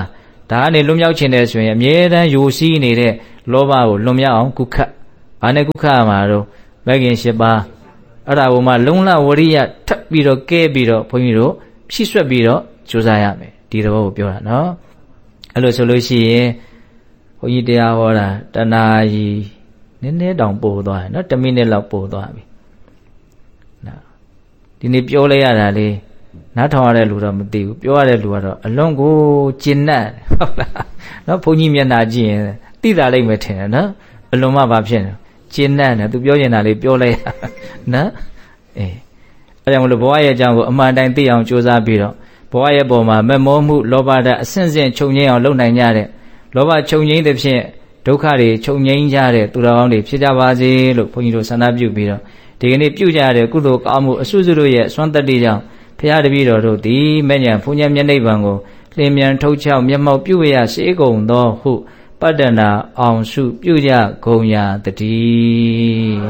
ဒါကနေလွတ်မြောက်ခြင်းတဲ့ဆိုရင်အမြဲတမ်းယိုစီးနေတဲ့လောဘကိုလွတ်မြောက်အောင်ကုခတ်ဘာနဲ့ကုခတ်ရမှာတော့မဂ်ခင်၈ပါးအဲ့ဒါကိုမှလုံလဝရိယထပ်ပြီးတော့ကဲပြီးတော့ဘုန်းကြီးတို့ဖြည့်ဆွက်ပြီးတော့ကြိုးစားရမယ်ဒီသဘောကိုပြောတာနော်အဲ့လိုဆိုလို့ရှိရင်ဘုန်းကြီးတရားဟောတာတနာကြီးနည်းနည်းတောင်ပို့သွားတယ်နော်1မိနစ်လောက်ပို့သွားပြီနော်ဒီနေ့ပြောလိုက်ရတာလေနားထောင်ရတဲ့လူတော့မသိဘူးပြောရတဲ့လူကတော့အလွန်ကိုကျဉ်တ်ဟုတ်လားနော်ဘုန်းကြီးမျက်နှာကြည့်ရင်သိတာလိုက်မယ်ထင်တယ်နော်အလွန်မှဘာဖြစ်လဲကျဉ်တ်တယ်သူပြောနေတာလေးပြောလိုက်ရနော်အဲကြောင့်မလို့ဘဝရဲ့အကြောင်းကိုအမှန်တိုင်းသိအောင်ကြိုးစားပြီးတော့ဘဝရဲ့ပုံမှာမမောမှုလောဘဓာတ်အဆင့်ဆင့်ချုပ်ငြိမ်းအောင်လုပ်နိုင်ကြတဲ့လောဘချုပ်ငြိမ်းတဲ့ဖြင့်ဒုက္ခတွေချုပ်ငြိမ်းကြတဲ့သူတော်ကောင်းတွေဖြစ်ကြပါစေလို့ဘုန်းကြီးတို့ဆန္ဒပြုပြီးတော့ဒီကနေ့ပြုကြတဲ့ကုသိုလ်ကောင်းမှုအစွစုတို့ရဲ့စွမ်းတတ္တိကြောင့်ဘုရားတပည့်တော်တို့သည်မဲ့ညာဘုံညာမျက်နှိပ်ပံကိုလင်းမြန်ထုတ်ချောက်မျက်မှောက်ပြုရစေကုန်သောဟုပတ္တနာအောင်စုပြုကြကုန်ရာတည်း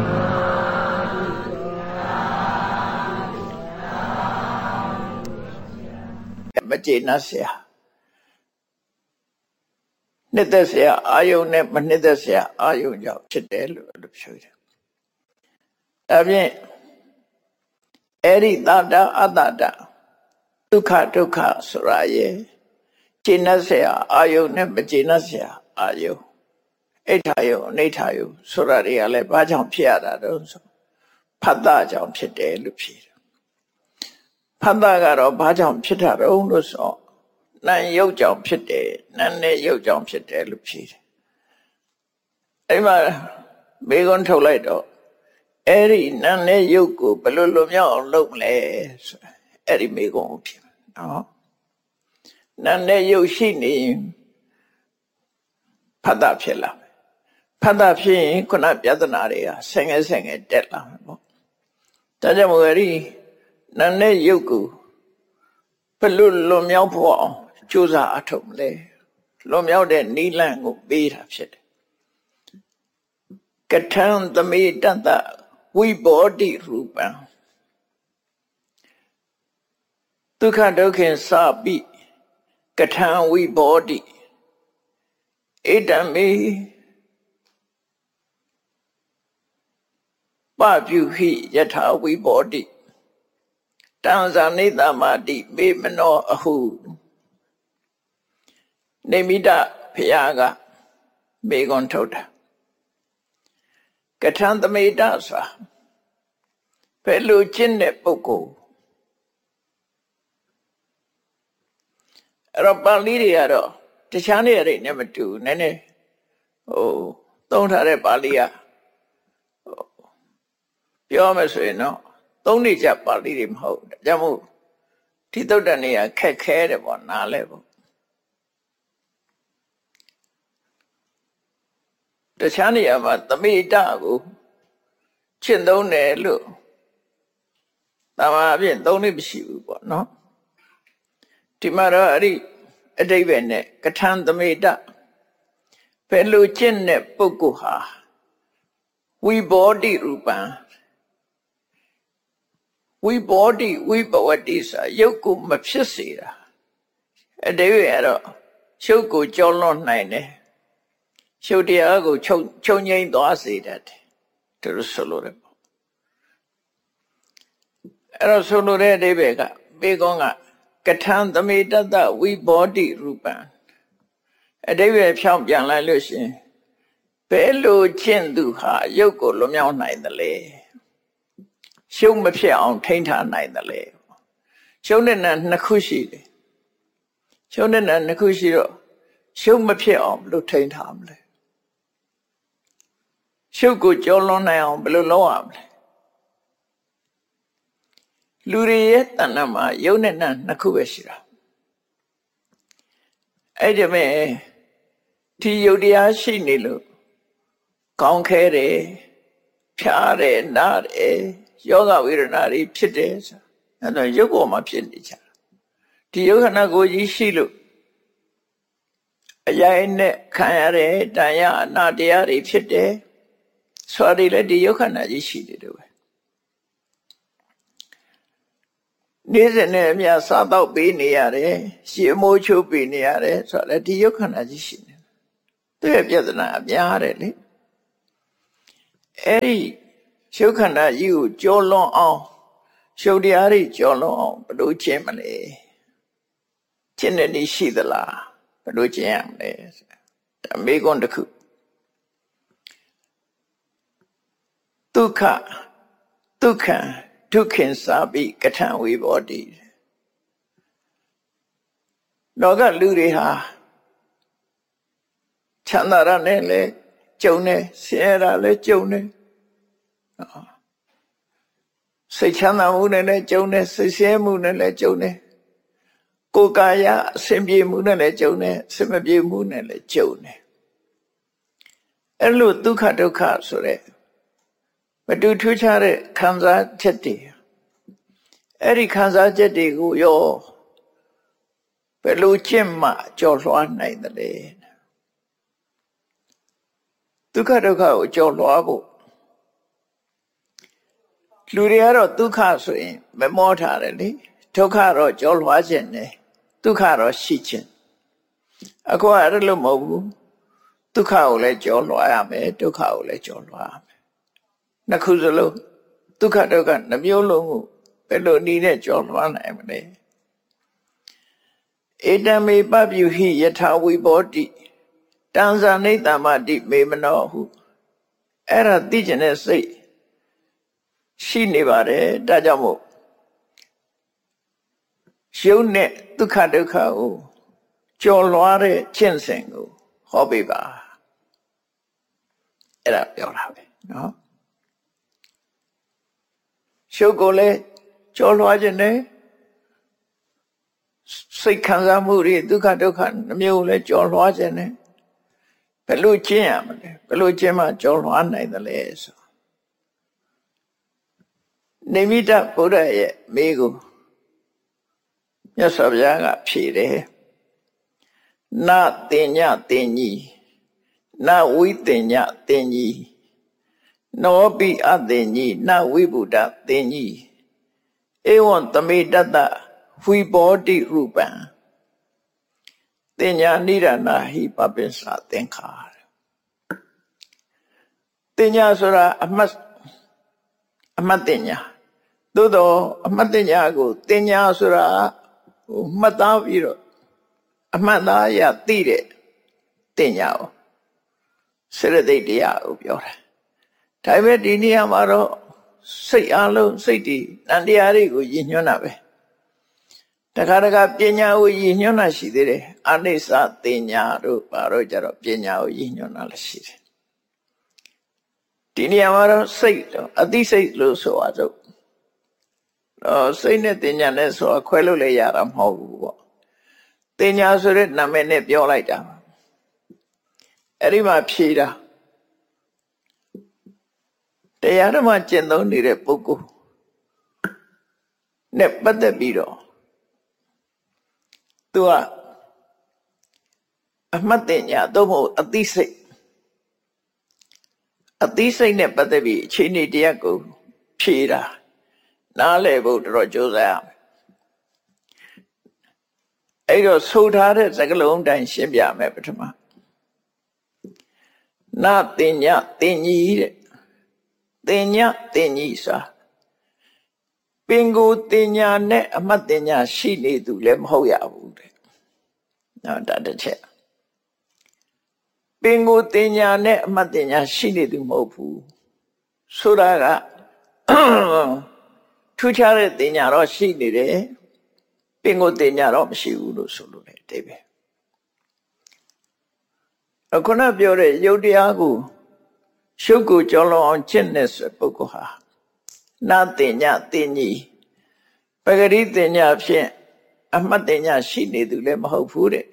မကျေနပ်เสียနှစ်သက်เสียအာယုန်နဲ့မနှစ်သက်เสียအာယုန်ကြောင့်ဖြစ်တယ်လို့ပြောတယ်။ဒါဖြင့်အဲ့ဒီတတ္တအတ္တတဒုက္ခဒုက္ခဆိုတာရဲ့ကျေနပ်เสียအာယုန်နဲ့မကျေနပ်เสียအာယုန်အိဋ္ဌာယုန်အနိဋ္ဌာယုန်ဆိုတာတွေကလည်းဘာကြောင့်ဖြစ်ရတာတုံးဆိုဖတ်တာကြောင့်ဖြစ်တယ်လို့ဖြေတယ်။ဖတ်တာကတော့ဘာကြောင့်ဖြစ်တာတုံးလို့ဆိုနာမ်ရုပ်ကြောင့်ဖြစ်တယ်နာမ်နဲ့ရုပ်ကြောင့်ဖြစ်တယ်လို့ဖြေတယ်အဲ့မှာမေခွန်းထုတ်လိုက်တော့အဲ့ဒီနာမ်နဲ့ရုပ်ကိုဘယ်လိုလွတ်မြောက်အောင်လုပ်မလဲဆိုအဲ့ဒီမေခွန်းကိုဖြေနော်နာမ်နဲ့ရုပ်ရှိနေဖတ်တာဖြစ်လာမယ်ဖတ်တာဖြစ်ရင်ခုနပြဿနာတွေကဆင်ငယ်တက်လာမယ်ပေါ့ဒါကြောင့်မို့အဲ့ဒီနာမ်နဲ့ရုပ်ကိုဘယ်လိုလွတ်မြောက်ဖို့အောင်ကြိုးစားအထုတ်မလဲလွန်မြောက်တဲ့နိလန့်ကိုပေးတာဖြစ်တယ်ကထံသမေတတဝိဘောတိရူပံဒုက္ခဒုက္ခစပိကထံဝိဘောတိဣဒံမေပပြုဟိယထာဝိဘောတိတံဇာနိတမတိမေမနောအဟုနေမိတဖရာကမေခွန်းထုတ်တာကထံသမေတဆိုတာဘယ်လိုကျင့်တဲ့ပုဂ္ဂိုလ်အဲ့တော့ပါဠိတွေကတော့တခြားနေရာတွေနဲ့မတူနည်းနည်းသုံးထားတဲ့ပါဠိကပြောမယ်ဆိုရင်တော့သုံးနေကြပါဠိတွေမဟုတ်ဒါကြောင့်မို့ဒီသုတ်တန်တွေကခက်ခဲတယ်ပေါ့နားလဲပေါ့တခြားနေရာမှာသမေတကိုရှင်းသုံးတယ်လို့တမန်အပြင်သုံးလို့မရှိဘူးပေါ့နော်ဒီမှာတော့အဲ့ဒီအတိပ္ပယ်နဲ့ကထံသမေတဘယ်လိုကျင့်တဲ့ပုဂ္ဂိုလ်ဟာဝိဘောတိရူပံဝိဘောတိဝိဘဝတိဆိုရုပ်ကိုမဖြစ်စေတာအတိပ္ပယ်ကတော့ရုပ်ကိုကြောလွန်နိုင်တယ်ရှုပ်တရားကိုချုပ်ငြိမ်းသွားစေတတ်တယ်သူတို့ဆိုလိုတယ်ပေါ့အဲ့တော့ဆိုလိုတဲ့အဓိပ္ပာယ်ကဘေကောကကထံသမေတတဝိဘောတိရူပံအဓိပ္ပာယ်ဖြောင်းပြန်လိုက်လို့ရှင်ဘယ်လိုကျင့်သူဟာရုပ်ကိုလွတ်မြောက်နိုင်သလဲရှုပ်မဖြစ်အောင်ထိန်းထားနိုင်သလဲရှုပ်နဲ့နာနှစ်ခုရှိတယ်ရှုပ်နဲ့နာနှစ်ခုရှိတော့ရှုပ်မဖြစ်အောင်ဘယ်လိုထိန်းထားမလဲရှုပ်ကိုကြောလွန်နိုင်အောင်ဘယ်လိုလုပ်ရမလဲလူတွေရဲ့တဏ္ဍမှာယုံနဲ့နာနှစ်ခုပဲရှိတာအဲ့ဒီမဲ့ဒီယုတ်တရားရှိနေလို့ကောင်းခဲတယ်ဖြားတယ်နားတယ်ယောဂဝေဒနာတွေဖြစ်တယ်ဆိုအဲ့တော့ရုပ်ပေါ်မှာဖြစ်နေကြဒီယုတ်ခဏကိုကြီးရှိလို့အယိုင်းနဲ့ခံရတဲ့တန်ရအနာတရားတွေဖြစ်တယ်ဆိုရည်လည်းဒီယုတ်ခဏကြီးရှိနေတယ်ပဲနေ့စဉ်နဲ့အမျှစားတော့ပေးနေရတယ်ရှည်မိုးချိုးပေးနေရတယ်ဆိုတော့ဒီယုတ်ခန္ဓာကြီးရှိနေသူ့ရဲ့ပြဿနာအများတယ်လေအဲ့ဒီယုတ်ခန္ဓာကြီးကိုကြောလွန်အောင်ရှုပ်တရားတွေကြောလွန်အောင်ဘယ်လိုကျင့်မလဲကျင့်တဲ့နည်းရှိသလားဘယ်လိုကျင့်ရမလဲဒါမေးခွန်းတစ်ခုဒုက္ခဒုက္ခံဒုက္ခင်စာပိကထံဝိဘောတိလောကလူတွေဟာချမ်းသာရနဲ့လဲကြုံနေဆင်းရဲတာလဲကြုံနေစိတ်ချမ်းသာမှုနဲ့လဲကြုံနေစိတ်ဆင်းရဲမှုနဲ့လဲကြုံနေကိုယ်ကာယအစဉ်ပြေမှုနဲ့လဲကြုံနေအစဉ်မပြေမှုနဲ့လဲကြုံနေအဲ့လိုဒုက္ခဒုက္ခဆိုတဲ့မတူထူးခြားတဲ့ခံစားချက်တွေအဲ့ဒီခံစားချက်တွေကိုရောဘယ်လိုကျင့်မှကြော်လွှားနိုင်သလဲဒုက္ခဒုက္ခကိုကြော်လွှားဖို့လူတွေကတော့ဒုက္ခဆိုရင်မမောထားတယ်လေဒုက္ခတော့ကြော်လွှားခြင်းနဲ့ဒုက္ခတော့ရှိခြင်းအခုကအဲ့လိုမဟုတ်ဘူးဒုက္ခကိုလည်းကြော်လွှားရမယ်ဒုက္ခကိုလည်းကြော်လွှားရမယ်နှစ်ခုစလုံးဒုက္ခဒုက္ခနှမျိုးလုံးကိုဘယ်လိုနည်းနဲ့ကြော်လွှားနိုင်မလဲဧတံမေပပြုဟိယထာဝိဘောတိတံဇာနိတ္တမတိမေမနောဟုအဲ့ဒါသိကျင်တဲ့စိတ်ရှိနေပါတယ်ဒါကြောင့်မို့ရုပ်နဲ့ဒုက္ခဒုက္ခကိုကြော်လွှားတဲ့ကျင့်စဉ်ကိုဟောပေးပါအဲ့ဒါပြောတာပဲနော်ရုပ်ကိုလည်းကြော်လွှားခြင်းနဲ့စိတ်ခံစားမှုတွေဒုက္ခဒုက္ခနှမျိုးလည်းကြော်လွှားခြင်းနဲ့ဘယ်လိုကျင့်ရမလဲဘယ်လိုကျင့်မှကြော်လွှားနိုင်သလဲဆိုနိမိတဗုဒ္ဓရဲ့မိကိုမြတ်စွာဘုရားကဖြေတယ်နတင်ညတင်ကြီးနဝိတင်ညတင်ကြီးနောပိအတင်ကြီးနဝိဗုဒ္ဓတင်ကြီးဧဝံသမေတ္တဝိဘောတိရူပံတင်ညာနိရဏဟိပပိစ္ဆာသင်္ခါတင်ညာဆိုတာအမှတ်တင်ညာသို့တော့အမှတ်တင်ညာကိုတင်ညာဆိုတာမှတ်သားပြီးတော့အမှတ်သားရသိတဲ့တင်ညာကိုစေတသိက်တရားကိုပြောတာဒါပေမဲ့ဒီနေရာမှာတော့စိတ်အလုံးစိတ်တည်တန်တရားတွေကိုရည်ညွှန်းတာပဲတခါတခါပညာကိုရည်ညွှန်းတာရှိသေးတယ်အနိစ္စတင်ညာတို့ဘာလို့ကြတော့ပညာကိုရည်ညွှန်းတာလည်းရှိတယ်ဒီနေရာမှာတော့စိတ်တော့အသိစိတ်လို့ဆိုပါစို့စိတ်နဲ့တင်ညာနဲ့ဆိုခွဲလို့လည်းရတာမဟုတ်ဘူးပေါ့တင်ညာဆိုတဲ့နာမည်နဲ့ပြောလိုက်တာအဲ့ဒီမှာဖြေတာတရားဓမ္မကျင့်သုံးနေတဲ့ပုဂ္ဂိုလ်နဲ့ပတ်သက်ပြီးတော့သူကအမှတ်တင်ညာသို့မဟုတ်အသိစိတ်နဲ့ပတ်သက်ပြီးအခြေအနေတရားကိုဖြေတာနားလည်ဖို့တော်ကြိုးစားရမယ်အဲ့တော့ဆိုထားတဲ့စကားလုံးတိုင်းရှင်းပြမယ်ပထမနာတင်ညာတင်ကြီးတဲ့တင်ညာတင်ကြီးဆိုတာပင်ကိုတင်ညာနဲ့အမှတ်တင်ညာရှိနေသူလည်းမဟုတ်ရဘူးတဲ့နော်ဒါတစ်ချက်ပင်ကိုတင်ညာနဲ့အမှတ်တင်ညာရှိနေသူမဟုတ်ဘူးဆိုတာကထူးခြားတဲ့တင်ညာတော့ရှိနေတယ်ပင်ကိုတင်ညာတော့မရှိဘူးလို့ဆိုလို့တယ်တဲ့ပဲအခုနပြောတဲ့ယုတ်တရားကိုရှုပ်ကိုကြော်လွန်အောင်ကျင့်တဲ့ပုဂ္ဂိုလ်ဟာနာတင်ညာတင်ကြီးပဂရိတင်ညာဖြင့်အမှတ်တင်ညာရှိနေသူလည်းမဟုတ်ဘူးတဲ့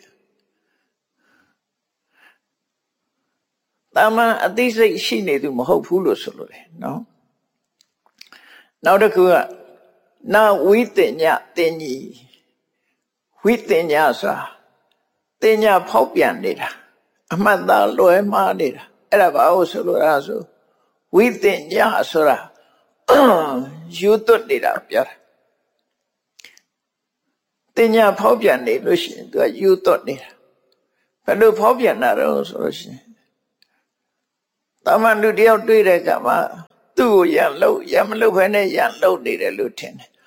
တာမန်အသိစိတ်ရှိနေသူမဟုတ်ဘူးလို့ဆိုလို့တယ်နော်နောက်တစ်ခုကနာဝိတင်ညာတင်ကြီးဝိတင်ညာဆိုတာတင်ညာဖောက်ပြန်နေတာအမှတ်သားလွယ်မှားနေတာအဲ့ဒါဘာလို့ဆိုလို့လဲဆိုဝိတင်ညာဆိုတာယူသွတ်နေတာပြောတာတင်ညာဖောက်ပြန်နေလို့ရှိရင်သူကယူသွတ်နေတာဘယ်လိုဖောက်ပြန်တာတော့ဆိုလို့ရှိရင်တာမန်လူတယောက်တွေ့တဲ့အခါမှာသူ့ကိုရန်မလုပ်ဘဲနဲ့ရန်လုပ်နေတယ်လို့ထင်တယ်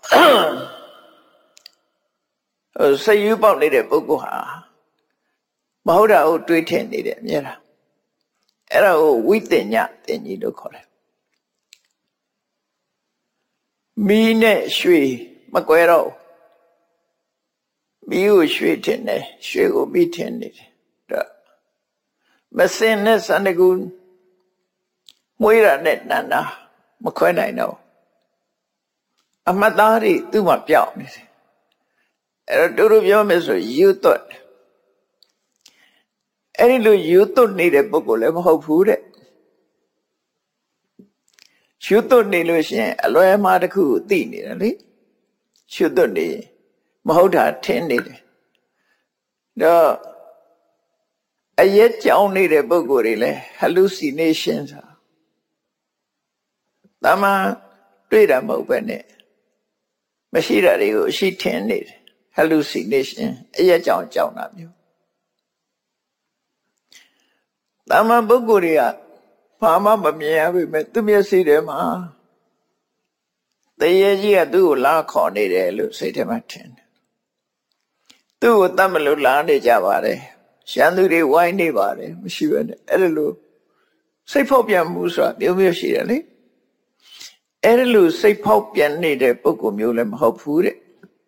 စိတ်ယူပေါက်နေတဲ့ပုဂ္ဂိုလ်ဟာမဟုတ်တာကိုတွေးထင်နေတယ်အများလားအဲ့ဒါကိုဝိတ္တညတင်ကြီးလို့ခေါ်တယ်မီးနဲ့ရွှေမကွဲတော့မီးကိုရွှေထင်တယ်ရွှေကိုမီးထင်နေတယ်ဒါမစင်နဲ့စန္ဒကူမွေးတာနဲ့နန္နာမခွဲနိုင်တော့အမတ်သားတွေသူ့မှာပြောင်းနေတယ်အဲ့တော့တို့ပြောမယ်ဆိုယူသွတ်အဲ့ဒီလိုယူသွတ်နေတဲ့ပုဂ္ဂိုလ်လည်းမဟုတ်ဘူးတဲ့ယူသွတ်နေလို့ရှိရင်အလွဲမှားတစ်ခုကိုသိနေတယ်လေယူသွတ်နေမဟုတ်တာထင်နေတယ်တော့အရက်ကြောင်းနေတဲ့ပုဂ္ဂိုလ်တွေလည်း hallucination ဆိုတာတမန်တွေ့တာမဟုတ်ပဲနဲ့မရှိတာတွေကိုအရှိထင်နေတယ် hallucination အရက်ကြောင်းကြောင်းတာမျိုးတမန်ပုဂ္ဂိုလ်တွေကဘာမှမမြင်ရပြီမဲ့သူမျက်စိထဲမှာတရေကြီးကသူ့ကိုလာခေါ်နေတယ်လို့စိတ်ထဲမှာထင်တယ်သူ့ကိုတတ်မလို့လာနေကြပါတယ်ရှမ်းသူတွေဝိုင်းနေပါတယ်မရှိပဲနဲ့အဲ့လိုစိတ်ဖောက်ပြန်မှုဆိုတာမျိုးမျိုးရှိတယ်လေအဲ့လိုစိတ်ဖောက်ပြန်နေတဲ့ပုဂ္ဂိုလ်မျိုးလည်းမဟုတ်ဘူးတဲ့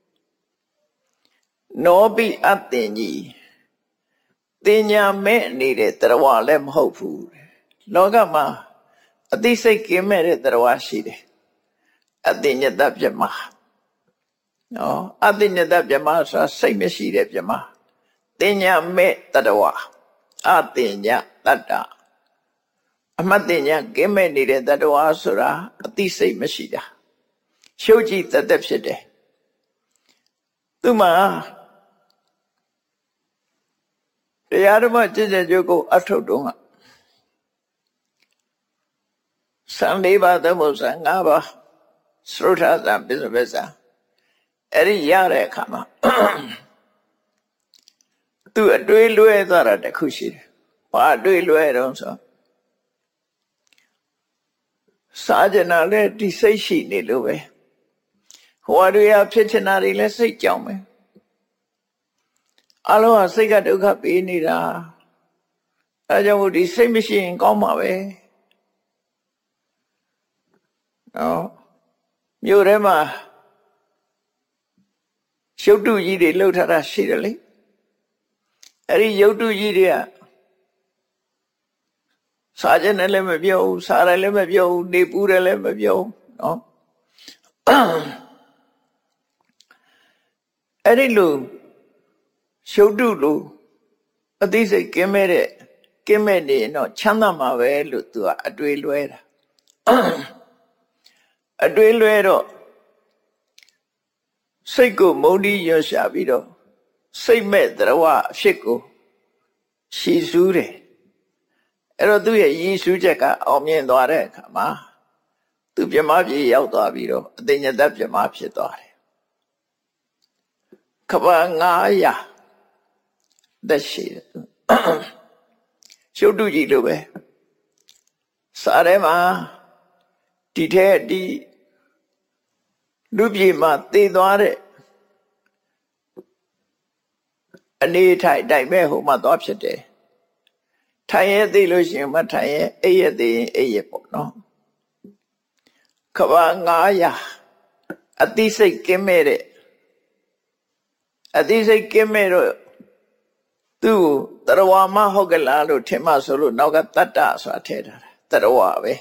နောပိအတင်ကြီးတင်ညာမဲ့နေတဲ့တရားလည်းမဟုတ်ဘူးလောကမှာအသိစိတ်ကင်းမဲ့တဲ့တရားရှိတယ်အသိညတပြမနော်အသိညတပြမဆိုတာစိတ်မရှိတဲ့ပြမတင်ညာမဲ့တရားအသိညာတတ္တအမှတ်တင်ညာကင်းမဲ့နေတဲ့တရားဆိုတာအသိစိတ်မရှိတာရှုပ်ကြည့်တတ်ဖြစ်တယ်သူမှာတရားဓမ္မကျင့်ကြံကြိုးကိုအထုတ်တော့14ပါးသမုစ္စာ5ပါးသရုထသံပစ္စပစ္စအဲ့ဒီရတဲ့အခါမှာသူအတွေးလွဲသွားတာတခုရှိတယ်။ဘာအတွေးလွဲတော့ဆိုစာကြနာလဲဒီစိတ်ရှိနေလို့ပဲဟိုအတွေးအဖြစ်ချင်တာတွေလဲစိတ်ကြောင်ပဲအလုံးကစိတ်ကဒုက္ခပေးနေတာအဲကြောင့်ဒီစိတ်မရှိရင်ကောင်းမှာပဲနော်မြို့ထဲမှာရုပ်တုကြီးတွေလှုပ်ထားတာရှိတယ်လေအဲ့ဒီရုပ်တုကြီးတွေကစားခြင်းနဲ့လည်းမပြောဘူးစားတယ်လည်းမပြောဘူးနေပူတယ်လည်းမပြောဘူးနော်အဲ့ဒီလိုရုပ်တုလိုအသိစိတ်ကင်းမဲ့နေရင်တော့ချမ်းသာမှာပဲလို့သူကအတွေးလွဲတာအတွေးလွဲတော့စိတ်ကိုမုန်းတီးရွှရှာပြီးတော့စိတ်မဲ့တရားအဖြစ်ကိုရှည်စူးတယ်အဲ့တော့သူ့ရဲ့ရည်စူးချက်ကအောင်မြင်သွားတဲ့အခါမှာသူပြမပြေရောက်သွားပြီးတော့အသိဉာဏ်ပြမဖြစ်သွားတယ်ကဘာ900တက်ရှိတယ်ရှုပ်တုကြီးလိုပဲစားထဲမှာဒီထဲဒီလူပြေမှာသေသွားတဲ့အနေထိုင်တိုင်မဲ့ဟိုမှာသွားဖြစ်တယ်ထိုင်ရသေးလို့ရှိရင်မထိုင်ရအိပ်ရသေးရင်အိပ်ရပေါ့နော်ကဘာ900အသိစိတ်ကင်းမဲ့တဲ့အသိစိတ်ကင်းမဲ့တော့သူ့တရားမဟုတ်ကလားလို့ထင်မှဆိုလို့နောက်ကတတ္တဆိုတာထည့်ထားတာတရားပဲ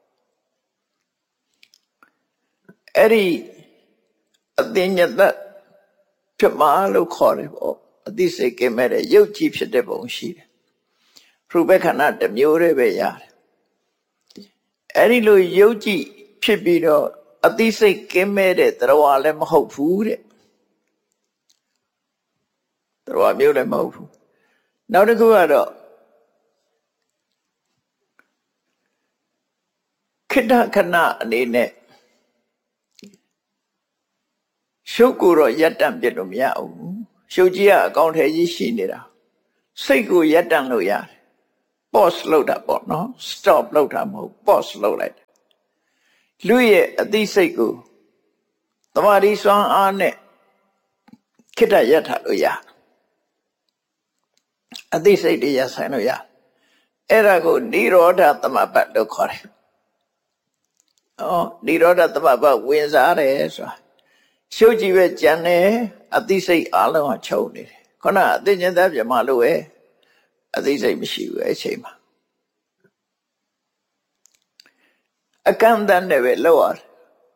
အဲ့ဒီအသိဉာဏ်ဖြစ်မှလို့ခေါ်တယ်ပေါ့အသိစိတ်ကင်းမဲ့တဲ့ရုပ်ကြည်ဖြစ်တဲ့ပုံရှိတယ်ရူပခန္ဓာတစ်မျိုးတည်းပဲရတယ်အဲ့ဒီလိုရုပ်ကြည်ဖြစ်ပြီးတော့အသိစိတ်ကင်းမဲ့တဲ့တရားလည်းမဟုတ်ဘူးတဲ့တရားမျိုးလည်းမဟုတ်ဘူးနောက်တစ်ခုကတော့ခေတ္တခဏအနေနဲ့ရှုပ်ကိုတော့ရပ်တန့်ပြစ်လို့မရဘူးရှုပ်ကြီးကအကောင့်ထဲကြီးရှိနေတာစိတ်ကိုရပ်တန့်လို့ရတယ် pause လုပ်တာပေါ့နော် stop လုပ်တာမဟုတ် pause လုပ်လိုက်လူရဲ့အသိစိတ်ကိုတမာရီစွမ်းအားနဲ့ခိတ္တရပ်ထားလို့ရအသိစိတ်တွေရပ်ဆိုင်လို့ရအဲ့ဒါကိုနိရောဓသမဘတ်လို့ခေါ်တယ်နိရောဓသမဘတ်ဝင်စားတယ်ဆိုတာရှုပ်ကြည့်ပဲကြံတယ်အသိစိတ်အလုံးကချုပ်နေတယ်ခုနအသိဉာဏ်သက်ပြမလို့ပဲအသိစိတ်မရှိဘူးအဲ့ချိန်မှာအကန့်အသတ်နဲ့ပဲလောက်ရတယ်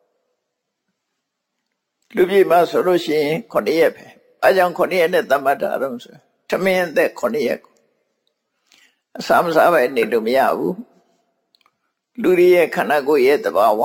လူပြည်မှာဆိုလို့ရှိရင်9ရက်ပဲအဲကြောင့်9ရက်နဲ့သတ်မှတ်တာတော့ဆိုထမင်းသက်9ရက်ကိုအစာမစားပဲနေလို့မရဘူးလူတွေရဲ့ခန္ဓာကိုယ်ရဲ့သဘာဝ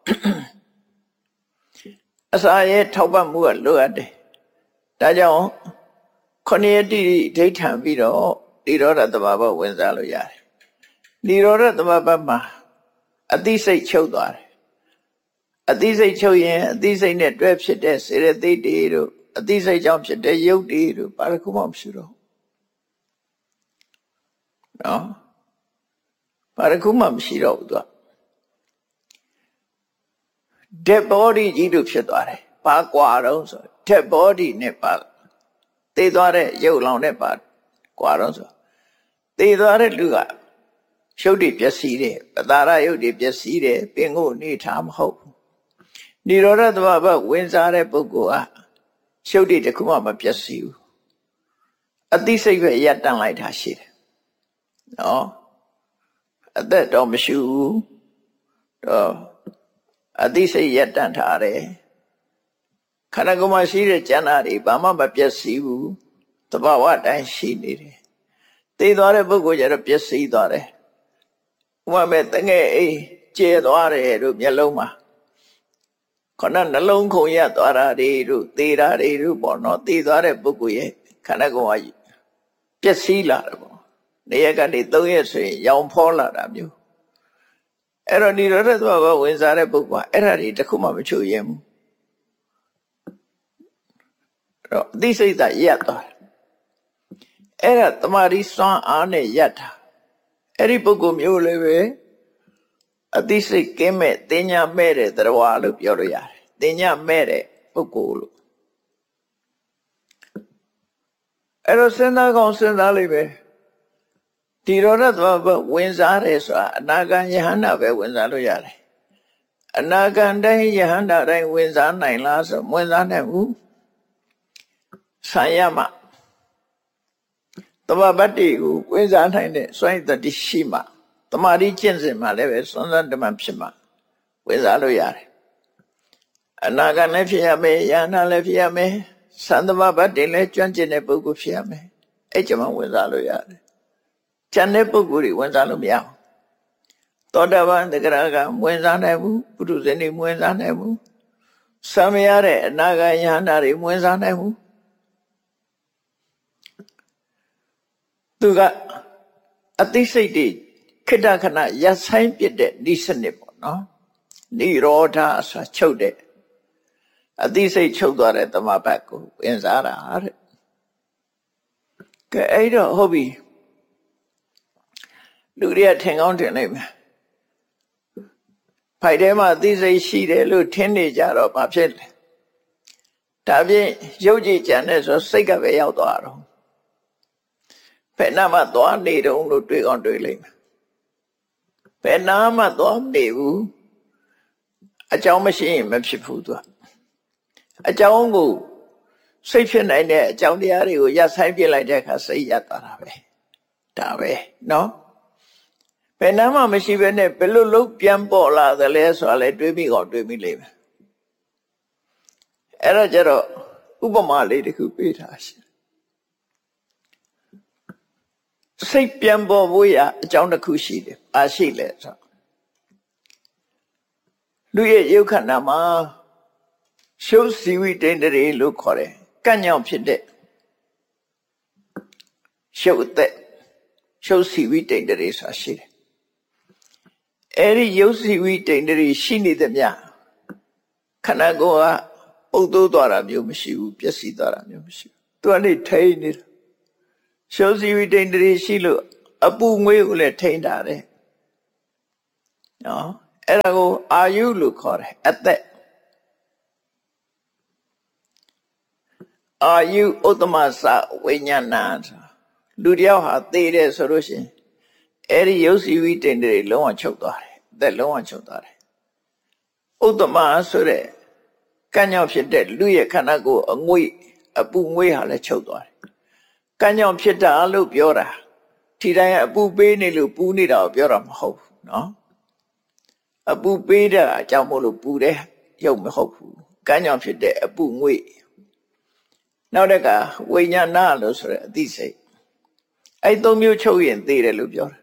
အစာရဲ့ထောက်ပံ့မှုကလိုအပ်တယ်ဒါကြောင့်9ရက်တိဒိဋ္ဌံပြီးတော့နိရောဓသဘာဝဝင်စားလို့ရတယ်နိရောဓသဘာဝမှာအသိစိတ်ချုပ်သွားတယ်အသိစိတ်ချုပ်ရင်အသိစိတ်နဲ့တွဲဖြစ်တဲ့စေရသိတ်တွေတို့အသိစိတ်ကြောင့်ဖြစ်တဲ့ယုတ်တွေတို့ဘာတစ်ခုမှမရှိတော့နော်ဘာတစ်ခုမှမရှိတော့ဘူးသူက dead body ကြီးတို့ဖြစ်သွားတယ်ဘာကွာတော့ဆို dead body နဲ့ပါသေသွားတဲ့ရုပ်လောင်နဲ့ပါကွာတော့ဆိုသေသွားတဲ့လူကရှုပ်တွေပျက်စီးတယ်ပတာရယုတ်တွေပျက်စီးတယ်ပင်ကိုနေထားမဟုတ်ဘူးနိရောဓသဘာဝဝင်စားတဲ့ပုဂ္ဂိုလ်ကရှုပ်တွေတခုမှမပျက်စီးဘူးအသိစိတ်ပဲရပ်တန့်လိုက်တာရှိတယ်နော်အသက်တော့မရှိဘူးတော့အသိစိတ်ရပ်တန့်ထားတယ်ခန္ဓာကိုယ်မှာရှိတဲ့ကျန်တာတွေဘာမှမပျက်စီးဘူးသဘာဝတိုင်းရှိနေတယ်သိသွားတဲ့ပုဂ္ဂိုလ်ကျတော့ပျက်စီးသွားတယ်ဥပမာတငယ်အိမ်ကျဲသွားတယ်တို့မျက်လုံးမှာခဏနှလုံးခုန်ရသွားတာတွေတို့သေတာတွေတို့ပေါ့နော်သေသွားတဲ့ပုဂ္ဂိုလ်ရဲ့ခန္ဓာကိုယ်ကပျက်စီးလာတယ်ပေါ့နေ့ရက်ကနေ3ရက်ဆိုရင်ရောင်ဖောလာတာမျိုးအဲ့တော့နိရောဓသဘာဝဝင်စားတဲ့ပုဂ္ဂိုလ်ကအဲ့ဒါတွေတခုမှမချုပ်ရင်ဘူးအဲ့တော့အသိစိတ်ကရပ်သွားတယ်အဲ့ဒါတမာရီစွမ်းအားနဲ့ရပ်တာအဲ့ဒီပုဂ္ဂိုလ်မျိုးလည်းပဲအသိစိတ်ကင်းမဲ့တင်ညာမဲ့တဲ့တရားလို့ပြောလို့ရတယ်တင်ညာမဲ့တဲ့ပုဂ္ဂိုလ်လို့အဲ့တော့စဉ်းစားကောင်းစဉ်းစားလိုက်ပဲဒီရောဓသဘာဝဝင်စားတယ်ဆိုတာအနာဂံယဟန္တာပဲဝင်စားလို့ရတယ်အနာဂံတိုင်းယဟန္တာတိုင်းဝင်စားနိုင်လားဆိုဝင်စားနိုင်ဘူးဆံရမတဘာပတ္တိကိုဝင်စားနိုင်တဲ့စွန့်တတိရှိမှတမာတိကျင့်စဉ်မှာလည်းပဲစွန့်စားဓမ္မဖြစ်မှဝင်စားလို့ရတယ်အနာဂံလည်းဖြစ်ရမယ်ယဟန္တာလည်းဖြစ်ရမယ်သံတဘာပတ္တိလည်းကျွမ်းကျင်တဲ့ပုဂ္ဂိုလ်ဖြစ်ရမယ်အဲ့ကြမှာဝင်စားလို့ရတယ်ကျန်တဲ့ပုဂ္ဂိုလ်တွေဝင်စားလို့မရဘူးသောတာပန်တဂရကဝင်စားနိုင်ဘူးပုထုဇဉ်တွေဝင်စားနိုင်ဘူးသံမရတဲ့အနာဂယဟန္တာတွေဝင်စားနိုင်ဘူးသူကအသိစိတ်တွေခိတ္တခဏရပ်ဆိုင်ပြတဲ့ဤစနစ်ပေါ့နော်နိရောဓဆိုချုပ်တဲ့အသိစိတ်ချုပ်သွားတဲ့သမဘတ်ကိုဝင်စားတာတဲ့ကဲအဲ့တော့ဟုတ်ပြီလူတွေကထင်ကောင်းထင်နိုင်မယ်ဖိုက်ထဲမှာအသိစိတ်ရှိတယ်လို့ထင်နေကြတော့ဘာဖြစ်လဲဒါဖြင့်ရုပ်ကြည်ကြံတဲ့ဆိုစိတ်ကပဲရောက်သွားတော့ဘယ်နာမှသွားနေတုံးလို့တွေးကောင်းတွေးလိမ့်မယ်ဘယ်နာမှသွားမနေဘူးအကြောင်းမရှိရင်မဖြစ်ဘူးသူကအကြောင်းကိုစိတ်ဖြစ်နိုင်တဲ့အကြောင်းတရားတွေကိုရပ်ဆိုင်ပြလိုက်တဲ့အခါစိတ်ရပ်သွားတာပဲဒါပဲနော်ဘယ်နာမှမရှိဘဲနဲ့ဘယ်လိုလုပ်ပြန်ပေါ်လာသလဲဆိုတာလဲတွေးမိကောတွေးမိလိမ့်မယ်အဲ့ဒါကြတော့ဥပမာလေးတစ်ခုပေးထားရှင်စိတ်ပြန်ပေါ်ဖို့ရအကြောင်းတစ်ခုရှိတယ်။ဘာရှိလဲဆိုလူရဲ့ယုတ်ခန္ဓာမှာရှုပ်စီဝိတ္တရေလို့ခေါ်တယ်။ကန့်ညောင်ဖြစ်တဲ့ရှုပ်သက်ရှုပ်စီဝိတ္တရေဆိုတာရှိတယ်။အဲဒီယုတ်စီဝိတ္တရေရှိနေသမျှခန္ဓာကိုယ်ကပုတ်သိုးသွားတာမျိုးမရှိဘူးပျက်စီးသွားတာမျိုးမရှိဘူးသူကနေထိန်းနေတာရှုပ်စီဝိတ္တတွေရှိလို့အပူငွေးကိုလည်းထိန်းတာတယ်နော်အဲ့ဒါကိုအာယုလို့ခေါ်တယ်အသက်အာယုဥတ္တမစဝိညာဏလူတယောက်ဟာသေတယ်ဆိုလို့ရှိရင်အဲ့ဒီရုပ်စီဝိတ္တတွေလုံးဝချုပ်သွားတယ်အသက်လုံးဝချုပ်သွားတယ်ဥတ္တမဆိုတဲ့ကံ့ကြောင့်ဖြစ်တဲ့လူရဲ့ခန္ဓာကိုယ်အငွေ့အပူငွေ့ဟာလည်းချုပ်သွားတယ်ကံ့ကြောင့်ဖြစ်တာလို့ပြောတာဒီတိုင်းအပူပေးနေလို့ပူနေတာကိုပြောတာမဟုတ်ဘူးနော်အပူပေးတဲ့အကြောင်းမို့လို့ပူတဲ့ရုပ်မဟုတ်ဘူးကံ့ကြောင့်ဖြစ်တဲ့အပူငွေ့နောက်တကဝိညာဏလို့ဆိုတဲ့အသိစိတ်အဲ့သုံးမျိုးချုပ်ရင်သိတယ်လို့ပြောတာ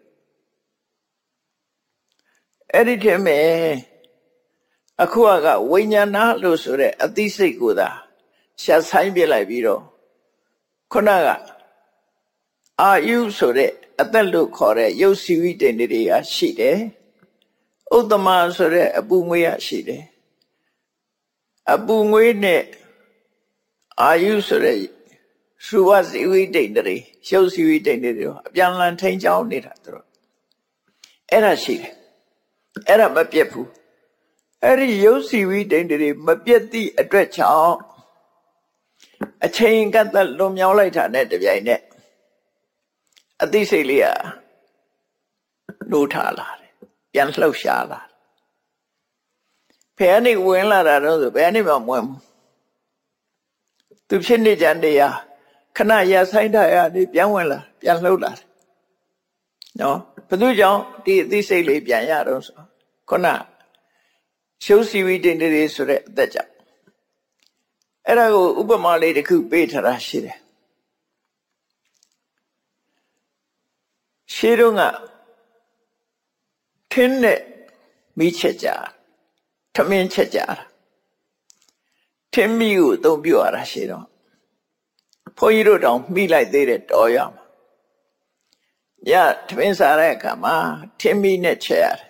အဲ့ဒီထက်မဲ့အခုကဝိညာဏလို့ဆိုတဲ့အသိစိတ်ကိုသာရှာဆိုင်ပြလိုက်ပြီးတော့ခုနကအာယုဆိုတဲ့အသက်လို့ခေါ်တဲ့ရုပ်စီဝိတ္တတွေကရှိတယ်ဥတ္တမဆိုတဲ့အပူငွေ့ရရှိတယ်အပူငွေ့နဲ့အာယုဆိုတဲ့ရူပစီဝိတ္တတွေရုပ်စီဝိတ္တတွေအပြန်လန်ထိန်းချောင်းနေတာသူတို့အဲ့ဒါရှိတယ်အဲ့ဒါမပြတ်ဘူးအဲ့ဒီရုပ်စီဝိတ္တတွေမပြတ်သည့်အတွက်ကြောင့်အချိန်ကတည်းကလွန်မြောက်လိုက်တာနဲ့တပြိုင်နက်အသိစိတ်လေးကနိုးထလာတယ်ပြန်လှုပ်ရှားလာဖယ်ကနေဝင်လာတာတော့ဆိုဘယ်ကနေမှမဝင်ဘူးသူဖြစ်နေကြတရားခဏရဆိုင်တာရနေပြန်ဝင်လာပြန်လှုပ်လာတယ်နော်ဘယ်သူကြောင့်ဒီအသိစိတ်လေးပြန်ရတော့ဆိုခုနရှုပ်စီဝိတ္တတွေဆိုတဲ့အသက်ကြောင့်အဲ့ဒါကိုဥပမာလေးတစ်ခုပေးထားတာရှိတယ်ရှေးတုန်းကထင်းနဲ့မိချက်ကြထမင်းချက်ကြထင်းမိကိုအသုံးပြုရတာရှေးတော့ဘုန်းကြီးတို့တောင်မိလိုက်သေးတယ်တော်ရမှာညထမင်းစားတဲ့အခါမှာထင်းမိနဲ့ချက်ရတယ်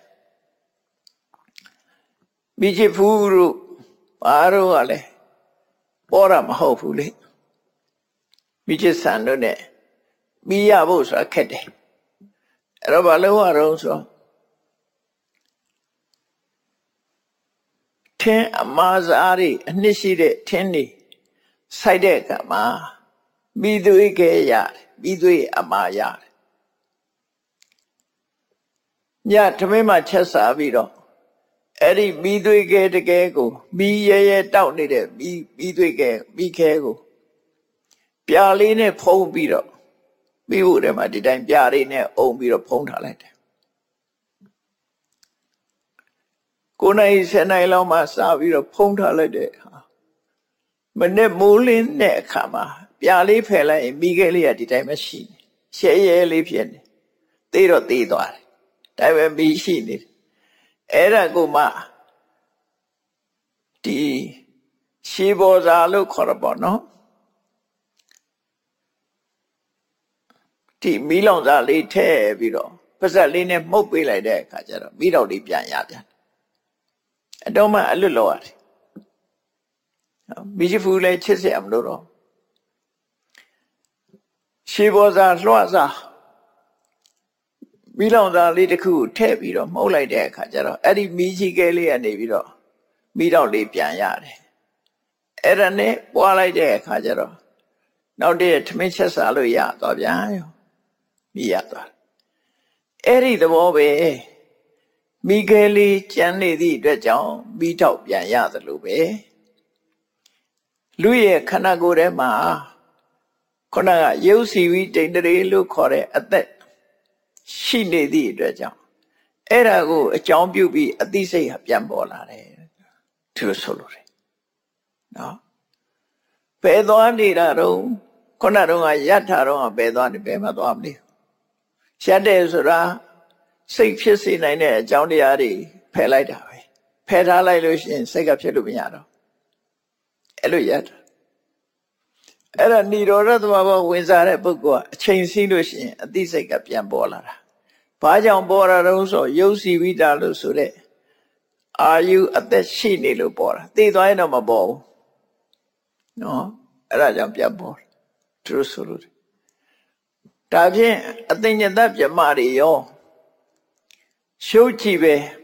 မိချစ်ဖူးတို့ဘာတို့ကလည်းပေါ်တာမဟုတ်ဘူးလေမိချစ်ဆန်တို့နဲ့မိရဖို့ဆိုတာခက်တယ်အဲ့တော့ဘာလို့ရအောင်ဆိုထင်းအမားစားတွေအနှစ်ရှိတဲ့ထင်းတွေစိုက်တဲ့အခါမှာမိသွေးကဲရတယ်မိသွေးအမားရတယ်ညထမင်းမှချက်စားပြီးတော့အဲ့ဒီမိသွေးကဲတကယ်ကိုမိရဲရဲတောက်နေတဲ့မိသွေးကဲမိခဲကိုပြာလေးနဲ့ဖုံးပြီးတော့မိဖို့ထဲမှာဒီတိုင်းပြာလေးနဲ့အုံပြီးတော့ဖုံးထားလိုက်တယ်9 နာရီ 10 နာရီလောက်မှစပြီးတော့ဖုံးထားလိုက်တဲ့မနေ့မိုးလင်းတဲ့အခါမှာပြာလေးဖယ်လိုက်ရင်မိခဲလေးကဒီတိုင်းပဲရှိနေရှဲရဲလေးဖြစ်နေသေးတော့သေးသွားတယ်ဒါပေမဲ့မိရှိနေတယ်အဲ့ဒါကိုမှဒီရှေးဘောဇာလို့ခေါ်ရပါတော့ဒီမီးလောင်စာလေးထည့်ပြီးတော့ပါဇက်လေးနဲ့မှုတ်ပေးလိုက်တဲ့အခါကျတော့မီးတော့လေးပြန်ရပြန်အတော့မှအလွတ်လောရတယ်မိချစ်ဖူးလည်းချစ်စရာမလိုတော့ရှေးဘောဇာလွှတ်စာမီးလောင်စာလေးတစ်ခုကိုထည့်ပြီးတော့မှုတ်လိုက်တဲ့အခါကျတော့အဲ့ဒီမီးကြီးကဲလေးကနေပြီးတော့မီးတော့လေးပြန်ရတယ်အဲ့ဒါနဲ့ပွားလိုက်တဲ့အခါကျတော့နောက်တည့်ထမင်းချက်စားလို့ရသွားပြန်ရောမိရသွားအဲ့ဒီသဘောပဲမိခဲလေးကျန်နေသည့်အတွက်ကြောင့်မိတော့ပြန်ရသလိုပဲလူရဲ့ခန္ဓာကိုယ်ထဲမှာခုနကရုပ်စီဝိတ္တတွေလို့ခေါ်တဲ့အသက်ရှိနေသည့်အတွက်ကြောင့်အဲ့ဒါကိုအကြောင်းပြုပြီးအသိစိတ်ဟာပြန်ပေါ်လာတယ်ဒီလိုဆိုလို့တယ်နော်ဘယ်သွားနေတာတော့ခုနတော့ရထတော့ဘယ်သွားနေဘယ်မှသွားမလဲရှက်တယ်ဆိုတာစိတ်ဖြစ်စေနိုင်တဲ့အကြောင်းတရားတွေဖယ်လိုက်တာပဲဖယ်ထားလိုက်လို့ရှိရင်စိတ်ကဖြစ်လို့မရတော့အဲ့လိုရတာအဲ့ဒါនិရောဓသဘာဝဝင်စားတဲ့ပုဂ္ဂိုလ်ကအချိန်စီးလို့ရှိရင်အသိစိတ်ကပြန်ပေါ်လာတာဘာကြောင့်ပေါ်လာတော့ဆိုရုပ်စီဝိတာလို့ဆိုတဲ့အာယုအသက်ရှိနေလို့ပေါ်တာသိသွားရင်တော့မပေါ်ဘူးနော်အဲ့ဒါကြောင့်ပြတ်ပေါ်သူတို့ဆိုလို့ဒါဖြင့်အသိဉာဏ်ပြမတွေရောရှုပ်ကြည့်ပဲ